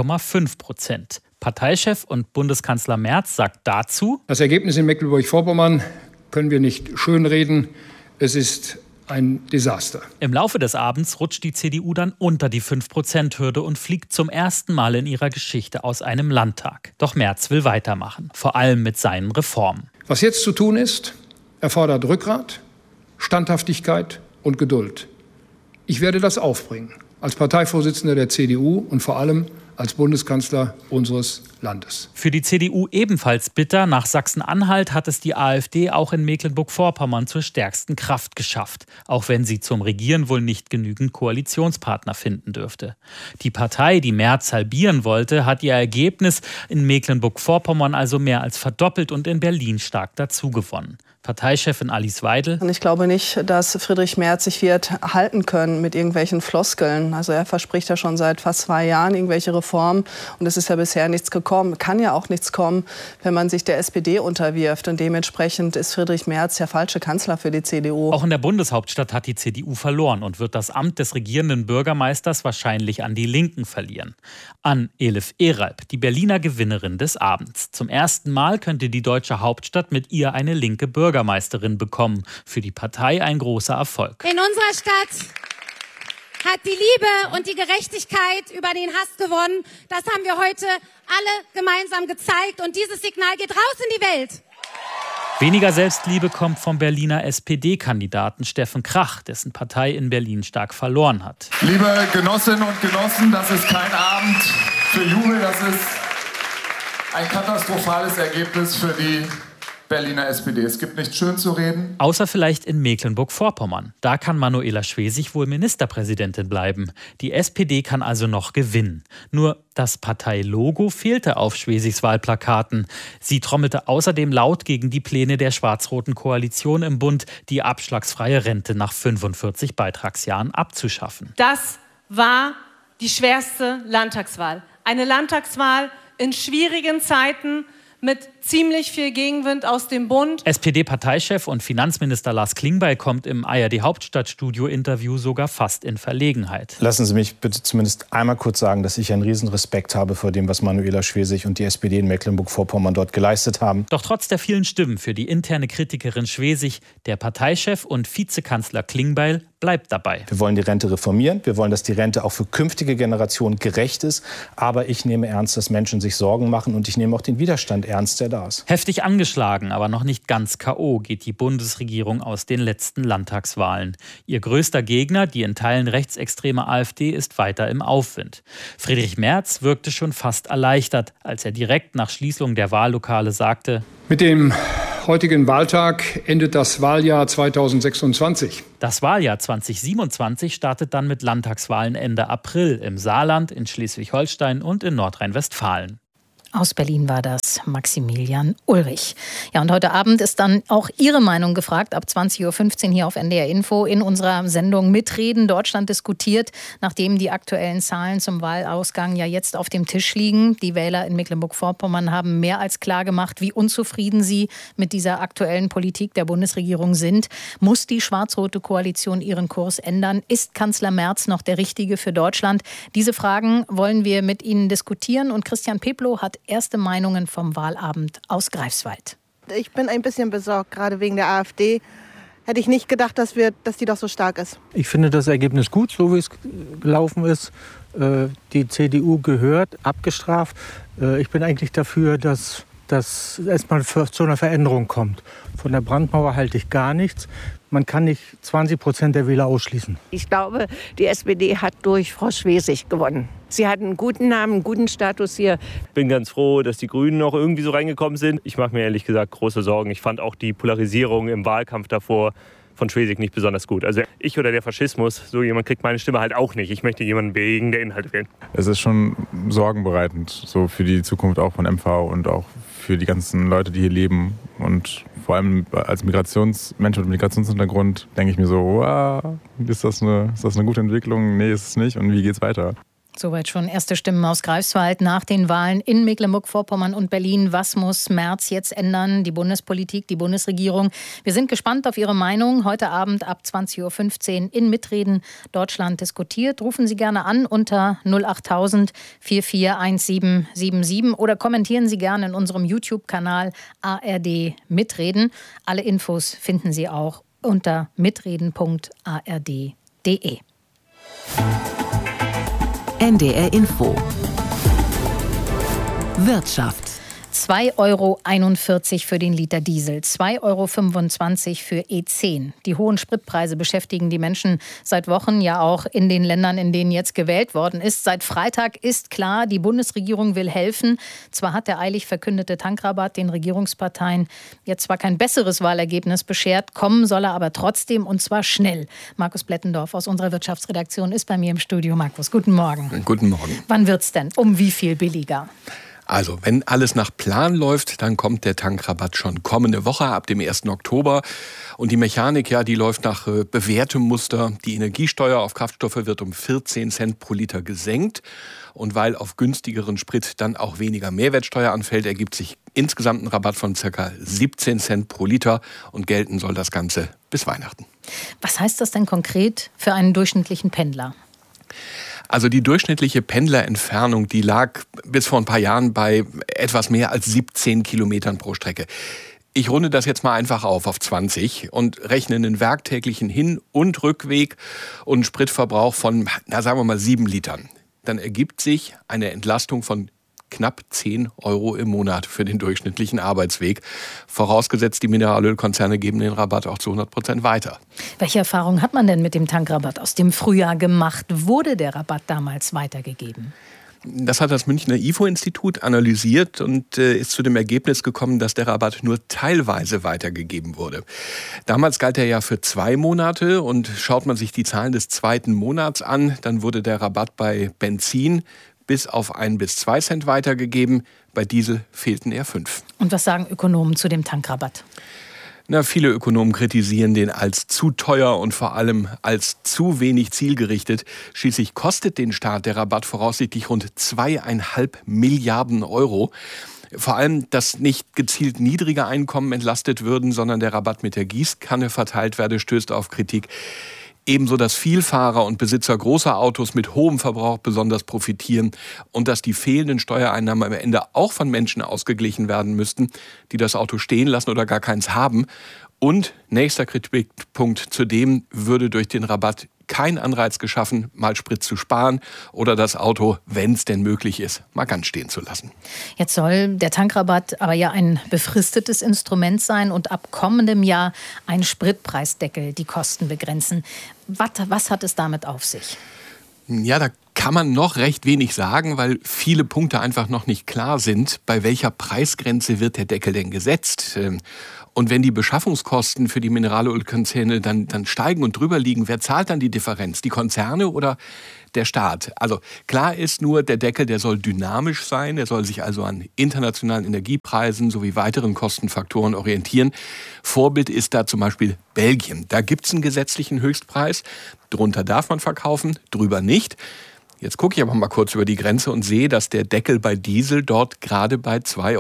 5,5%. Parteichef und Bundeskanzler Merz sagt dazu: Das Ergebnis in Mecklenburg-Vorpommern können wir nicht schönreden. Es ist ein Desaster. Im Laufe des Abends rutscht die CDU dann unter die 5%-Hürde und fliegt zum ersten Mal in ihrer Geschichte aus einem Landtag. Doch Merz will weitermachen, vor allem mit seinen Reformen. Was jetzt zu tun ist, erfordert Rückgrat, Standhaftigkeit und Geduld. Ich werde das aufbringen, als Parteivorsitzender der CDU und vor allem als Bundeskanzler unseres Landes. Für die CDU ebenfalls bitter. Nach Sachsen-Anhalt hat es die AfD auch in Mecklenburg-Vorpommern zur stärksten Kraft geschafft, auch wenn sie zum Regieren wohl nicht genügend Koalitionspartner finden dürfte. Die Partei, die Merz halbieren wollte, hat ihr Ergebnis in Mecklenburg-Vorpommern also mehr als verdoppelt und in Berlin stark dazugewonnen. Parteichefin Alice Weidel. Ich glaube nicht, dass Friedrich Merz sich wird halten können mit irgendwelchen Floskeln. Also er verspricht ja schon seit fast 2 Jahren irgendwelche Reformen und es ist ja bisher nichts gekommen. Kann ja auch nichts kommen, wenn man sich der SPD unterwirft. Und dementsprechend ist Friedrich Merz der falsche Kanzler für die CDU. Auch in der Bundeshauptstadt hat die CDU verloren und wird das Amt des regierenden Bürgermeisters wahrscheinlich an die Linken verlieren. An Elif Eralp, die Berliner Gewinnerin des Abends. Zum ersten Mal könnte die deutsche Hauptstadt mit ihr eine linke Bürgermeisterin bekommen. Für die Partei ein großer Erfolg. In unserer Stadt hat die Liebe und die Gerechtigkeit über den Hass gewonnen. Das haben wir heute alle gemeinsam gezeigt. Und dieses Signal geht raus in die Welt. Weniger Selbstliebe kommt vom Berliner SPD-Kandidaten Steffen Krach, dessen Partei in Berlin stark verloren hat. Liebe Genossinnen und Genossen, das ist kein Abend für Jubel, das ist ein katastrophales Ergebnis für die Berliner SPD. Es gibt nichts schön zu reden. Außer vielleicht in Mecklenburg-Vorpommern. Da kann Manuela Schwesig wohl Ministerpräsidentin bleiben. Die SPD kann also noch gewinnen. Nur das Parteilogo fehlte auf Schwesigs Wahlplakaten. Sie trommelte außerdem laut gegen die Pläne der schwarz-roten Koalition im Bund, die abschlagsfreie Rente nach 45 Beitragsjahren abzuschaffen. Das war die schwerste Landtagswahl. Eine Landtagswahl in schwierigen Zeiten, mit ziemlich viel Gegenwind aus dem Bund. SPD-Parteichef und Finanzminister Lars Klingbeil kommt im ARD-Hauptstadtstudio-Interview sogar fast in Verlegenheit. Lassen Sie mich bitte zumindest einmal kurz sagen, dass ich einen riesen Respekt habe vor dem, was Manuela Schwesig und die SPD in Mecklenburg-Vorpommern dort geleistet haben. Doch trotz der vielen Stimmen für die interne Kritikerin Schwesig, der Parteichef und Vizekanzler Klingbeil bleibt dabei. Wir wollen die Rente reformieren. Wir wollen, dass die Rente auch für künftige Generationen gerecht ist. Aber ich nehme ernst, dass Menschen sich Sorgen machen. Und ich nehme auch den Widerstand ernst, der da ist. Heftig angeschlagen, aber noch nicht ganz K.O. geht die Bundesregierung aus den letzten Landtagswahlen. Ihr größter Gegner, die in Teilen rechtsextreme AfD, ist weiter im Aufwind. Friedrich Merz wirkte schon fast erleichtert, als er direkt nach Schließung der Wahllokale sagte: Mit dem heutigen Wahltag endet das Wahljahr 2026. Das Wahljahr 2027 startet dann mit Landtagswahlen Ende April im Saarland, in Schleswig-Holstein und in Nordrhein-Westfalen. Aus Berlin war das Maximilian Ulrich. Ja, und heute Abend ist dann auch Ihre Meinung gefragt. Ab 20.15 Uhr hier auf NDR Info in unserer Sendung Mitreden. Deutschland diskutiert, nachdem die aktuellen Zahlen zum Wahlausgang ja jetzt auf dem Tisch liegen. Die Wähler in Mecklenburg-Vorpommern haben mehr als klar gemacht, wie unzufrieden sie mit dieser aktuellen Politik der Bundesregierung sind. Muss die schwarz-rote Koalition ihren Kurs ändern? Ist Kanzler Merz noch der Richtige für Deutschland? Diese Fragen wollen wir mit Ihnen diskutieren. Und Christian Peplow hat erste Meinungen vom Wahlabend aus Greifswald. Ich bin ein bisschen besorgt, gerade wegen der AfD. Hätte ich nicht gedacht, dass die doch so stark ist. Ich finde das Ergebnis gut, so wie es gelaufen ist. Die CDU gehört, abgestraft. Ich bin eigentlich dafür, dass das erstmal zu einer Veränderung kommt. Von der Brandmauer halte ich gar nichts. Man kann nicht 20% der Wähler ausschließen. Ich glaube, die SPD hat durch Frau Schwesig gewonnen. Sie hat einen guten Namen, einen guten Status hier. Ich bin ganz froh, dass die Grünen noch irgendwie so reingekommen sind. Ich mache mir ehrlich gesagt große Sorgen. Ich fand auch die Polarisierung im Wahlkampf davor von Schwesig nicht besonders gut. Also ich oder der Faschismus, so jemand kriegt meine Stimme halt auch nicht. Ich möchte jemanden wegen der Inhalte wählen. Es ist schon sorgenbereitend, so für die Zukunft auch von MV und auch für die ganzen Leute, die hier leben. Und vor allem als Mensch mit Migrationshintergrund denke ich mir so, wow, ist das eine gute Entwicklung? Nee, ist es nicht. Und wie geht's weiter? Soweit schon erste Stimmen aus Greifswald nach den Wahlen in Mecklenburg-Vorpommern und Berlin. Was muss Merz jetzt ändern? Die Bundespolitik, die Bundesregierung. Wir sind gespannt auf Ihre Meinung. Heute Abend ab 20.15 Uhr in Mitreden Deutschland diskutiert. Rufen Sie gerne an unter 08000 441777 oder kommentieren Sie gerne in unserem YouTube-Kanal ARD Mitreden. Alle Infos finden Sie auch unter mitreden.ard.de. NDR Info. Wirtschaft. 2,41 € für den Liter Diesel, 2,25 € für E10. Die hohen Spritpreise beschäftigen die Menschen seit Wochen, ja auch in den Ländern, in denen jetzt gewählt worden ist. Seit Freitag ist klar, die Bundesregierung will helfen. Zwar hat der eilig verkündete Tankrabatt den Regierungsparteien jetzt zwar kein besseres Wahlergebnis beschert, kommen soll er aber trotzdem und zwar schnell. Markus Blettendorf aus unserer Wirtschaftsredaktion ist bei mir im Studio. Markus, guten Morgen. Guten Morgen. Wann wird's denn? Um wie viel billiger? Also, wenn alles nach Plan läuft, dann kommt der Tankrabatt schon kommende Woche ab dem 1. Oktober. Und die Mechanik, ja, die läuft nach bewährtem Muster. Die Energiesteuer auf Kraftstoffe wird um 14 Cent pro Liter gesenkt. Und weil auf günstigeren Sprit dann auch weniger Mehrwertsteuer anfällt, ergibt sich insgesamt ein Rabatt von ca. 17 Cent pro Liter. Und gelten soll das Ganze bis Weihnachten. Was heißt das denn konkret für einen durchschnittlichen Pendler? Also die durchschnittliche Pendlerentfernung, die lag bis vor ein paar Jahren bei etwas mehr als 17 Kilometern pro Strecke. Ich runde das jetzt mal einfach auf 20 und rechne einen werktäglichen Hin- und Rückweg und einen Spritverbrauch von, sagen wir mal, 7 Litern. Dann ergibt sich eine Entlastung von knapp 10 € im Monat für den durchschnittlichen Arbeitsweg. Vorausgesetzt, die Mineralölkonzerne geben den Rabatt auch zu 100% weiter. Welche Erfahrungen hat man denn mit dem Tankrabatt aus dem Frühjahr gemacht? Wurde der Rabatt damals weitergegeben? Das hat das Münchner IFO-Institut analysiert und ist zu dem Ergebnis gekommen, dass der Rabatt nur teilweise weitergegeben wurde. Damals galt er ja für 2 Monate und schaut man sich die Zahlen des 2. Monats an, dann wurde der Rabatt bei Benzin bis auf 1 bis 2 Cent weitergegeben. Bei Diesel fehlten eher 5. Und was sagen Ökonomen zu dem Tankrabatt? Viele Ökonomen kritisieren den als zu teuer und vor allem als zu wenig zielgerichtet. Schließlich kostet den Staat der Rabatt voraussichtlich rund 2,5 Milliarden €. Vor allem, dass nicht gezielt niedrige Einkommen entlastet würden, sondern der Rabatt mit der Gießkanne verteilt werde, stößt auf Kritik. Ebenso, dass Vielfahrer und Besitzer großer Autos mit hohem Verbrauch besonders profitieren und dass die fehlenden Steuereinnahmen am Ende auch von Menschen ausgeglichen werden müssten, die das Auto stehen lassen oder gar keins haben. Und nächster Kritikpunkt, zudem würde durch den Rabatt kein Anreiz geschaffen, mal Sprit zu sparen oder das Auto, wenn es denn möglich ist, mal ganz stehen zu lassen. Jetzt soll der Tankrabatt aber ja ein befristetes Instrument sein und ab kommendem Jahr ein Spritpreisdeckel die Kosten begrenzen. Was hat es damit auf sich? Ja, da kann man noch recht wenig sagen, weil viele Punkte einfach noch nicht klar sind. Bei welcher Preisgrenze wird der Deckel denn gesetzt? Und wenn die Beschaffungskosten für die Mineralölkonzerne dann steigen und drüber liegen, wer zahlt dann die Differenz? Die Konzerne oder der Staat? Also klar ist nur, der Deckel, der soll dynamisch sein. Er soll sich also an internationalen Energiepreisen sowie weiteren Kostenfaktoren orientieren. Vorbild ist da zum Beispiel Belgien. Da gibt es einen gesetzlichen Höchstpreis. Drunter darf man verkaufen, drüber nicht. Jetzt gucke ich aber mal kurz über die Grenze und sehe, dass der Deckel bei Diesel dort gerade bei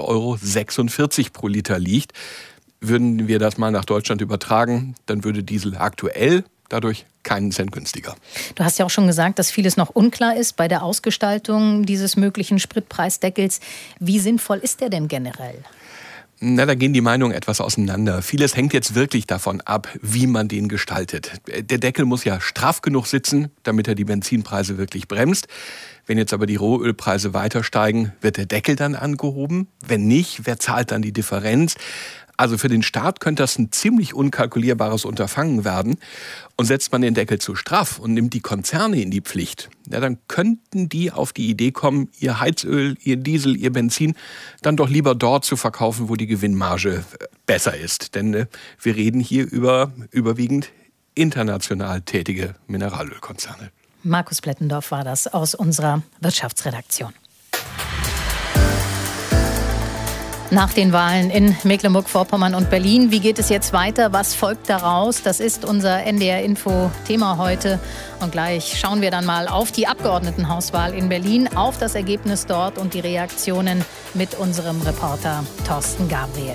2,46 € pro Liter liegt. Würden wir das mal nach Deutschland übertragen, dann würde Diesel aktuell dadurch keinen Cent günstiger. Du hast ja auch schon gesagt, dass vieles noch unklar ist bei der Ausgestaltung dieses möglichen Spritpreisdeckels. Wie sinnvoll ist der denn generell? Na, da gehen die Meinungen etwas auseinander. Vieles hängt jetzt wirklich davon ab, wie man den gestaltet. Der Deckel muss ja straff genug sitzen, damit er die Benzinpreise wirklich bremst. Wenn jetzt aber die Rohölpreise weiter steigen, wird der Deckel dann angehoben? Wenn nicht, wer zahlt dann die Differenz? Also für den Staat könnte das ein ziemlich unkalkulierbares Unterfangen werden. Und setzt man den Deckel zu straff und nimmt die Konzerne in die Pflicht, ja, dann könnten die auf die Idee kommen, ihr Heizöl, ihr Diesel, ihr Benzin dann doch lieber dort zu verkaufen, wo die Gewinnmarge besser ist. Denn wir reden hier über überwiegend international tätige Mineralölkonzerne. Markus Plettendorf war das aus unserer Wirtschaftsredaktion. Nach den Wahlen in Mecklenburg-Vorpommern und Berlin, wie geht es jetzt weiter? Was folgt daraus? Das ist unser NDR-Info-Thema heute. Und gleich schauen wir dann mal auf die Abgeordnetenhauswahl in Berlin, auf das Ergebnis dort und die Reaktionen mit unserem Reporter Thorsten Gabriel.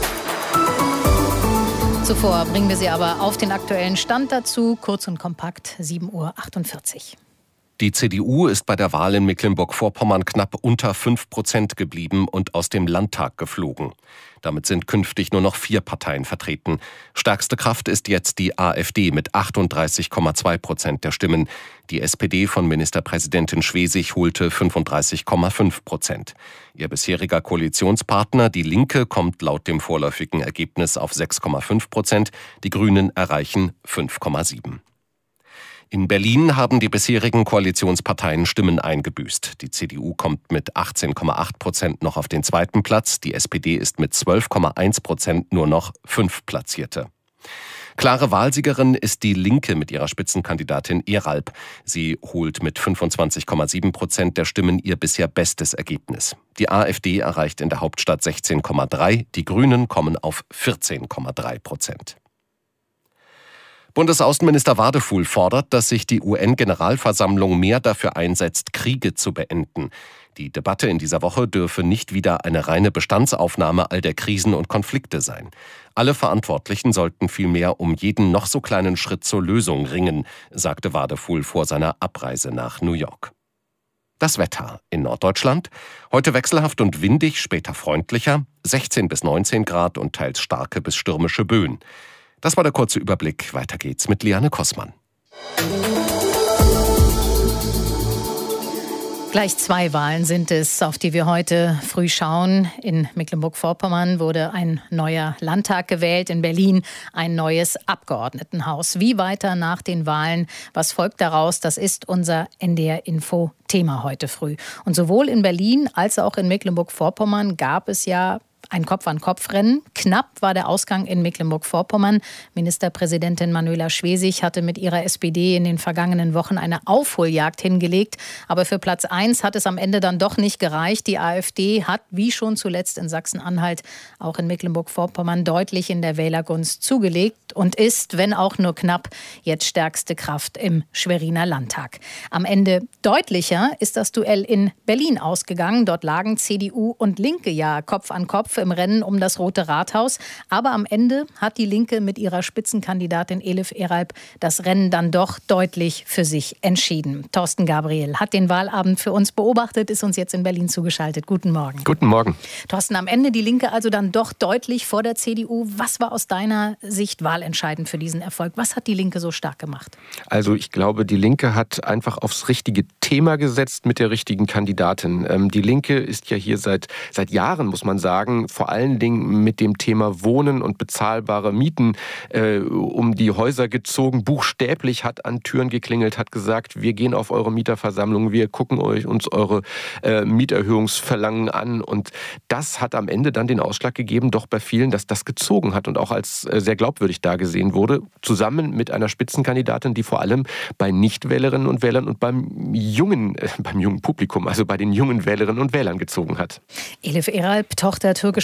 Zuvor bringen wir Sie aber auf den aktuellen Stand dazu. Kurz und kompakt, 7:48 Uhr. Die CDU ist bei der Wahl in Mecklenburg-Vorpommern knapp unter 5% geblieben und aus dem Landtag geflogen. Damit sind künftig nur noch 4 Parteien vertreten. Stärkste Kraft ist jetzt die AfD mit 38,2% der Stimmen. Die SPD von Ministerpräsidentin Schwesig holte 35,5%. Ihr bisheriger Koalitionspartner, die Linke, kommt laut dem vorläufigen Ergebnis auf 6,5%. Die Grünen erreichen 5,7%. In Berlin haben die bisherigen Koalitionsparteien Stimmen eingebüßt. Die CDU kommt mit 18,8% noch auf den zweiten Platz. Die SPD ist mit 12,1% nur noch 5 Platzierte. Klare Wahlsiegerin ist die Linke mit ihrer Spitzenkandidatin Eralp. Sie holt mit 25,7% der Stimmen ihr bisher bestes Ergebnis. Die AfD erreicht in der Hauptstadt 16,3%. Die Grünen kommen auf 14,3%. Bundesaußenminister Wadefuhl fordert, dass sich die UN-Generalversammlung mehr dafür einsetzt, Kriege zu beenden. Die Debatte in dieser Woche dürfe nicht wieder eine reine Bestandsaufnahme all der Krisen und Konflikte sein. Alle Verantwortlichen sollten vielmehr um jeden noch so kleinen Schritt zur Lösung ringen, sagte Wadefuhl vor seiner Abreise nach New York. Das Wetter in Norddeutschland. Heute wechselhaft und windig, später freundlicher, 16 bis 19 Grad und teils starke bis stürmische Böen. Das war der kurze Überblick. Weiter geht's mit Liane Kossmann. Gleich 2 Wahlen sind es, auf die wir heute früh schauen. In Mecklenburg-Vorpommern wurde ein neuer Landtag gewählt, in Berlin ein neues Abgeordnetenhaus. Wie weiter nach den Wahlen? Was folgt daraus? Das ist unser NDR-Info-Thema heute früh. Und sowohl in Berlin als auch in Mecklenburg-Vorpommern gab es ja ein Kopf-an-Kopf-Rennen. Knapp war der Ausgang in Mecklenburg-Vorpommern. Ministerpräsidentin Manuela Schwesig hatte mit ihrer SPD in den vergangenen Wochen eine Aufholjagd hingelegt. Aber für Platz 1 hat es am Ende dann doch nicht gereicht. Die AfD hat, wie schon zuletzt in Sachsen-Anhalt, auch in Mecklenburg-Vorpommern deutlich in der Wählergunst zugelegt und ist, wenn auch nur knapp, jetzt stärkste Kraft im Schweriner Landtag. Am Ende deutlicher ist das Duell in Berlin ausgegangen. Dort lagen CDU und Linke ja Kopf an Kopf. Kampf im Rennen um das Rote Rathaus. Aber am Ende hat die Linke mit ihrer Spitzenkandidatin Elif Eralp das Rennen dann doch deutlich für sich entschieden. Thorsten Gabriel hat den Wahlabend für uns beobachtet, ist uns jetzt in Berlin zugeschaltet. Guten Morgen. Guten Morgen. Thorsten, am Ende die Linke also dann doch deutlich vor der CDU. Was war aus deiner Sicht wahlentscheidend für diesen Erfolg? Was hat die Linke so stark gemacht? Also ich glaube, die Linke hat einfach aufs richtige Thema gesetzt mit der richtigen Kandidatin. Die Linke ist ja hier seit Jahren, muss man sagen, vor allen Dingen mit dem Thema Wohnen und bezahlbare Mieten um die Häuser gezogen, buchstäblich hat an Türen geklingelt, hat gesagt, wir gehen auf eure Mieterversammlung, wir gucken uns eure Mieterhöhungsverlangen an. Und das hat am Ende dann den Ausschlag gegeben, doch bei vielen, dass das gezogen hat und auch als sehr glaubwürdig dargesehen wurde, zusammen mit einer Spitzenkandidatin, die vor allem bei Nichtwählerinnen und Wählern und beim jungen Publikum, also bei den jungen Wählerinnen und Wählern gezogen hat. Elif Eralp, Tochter türkischer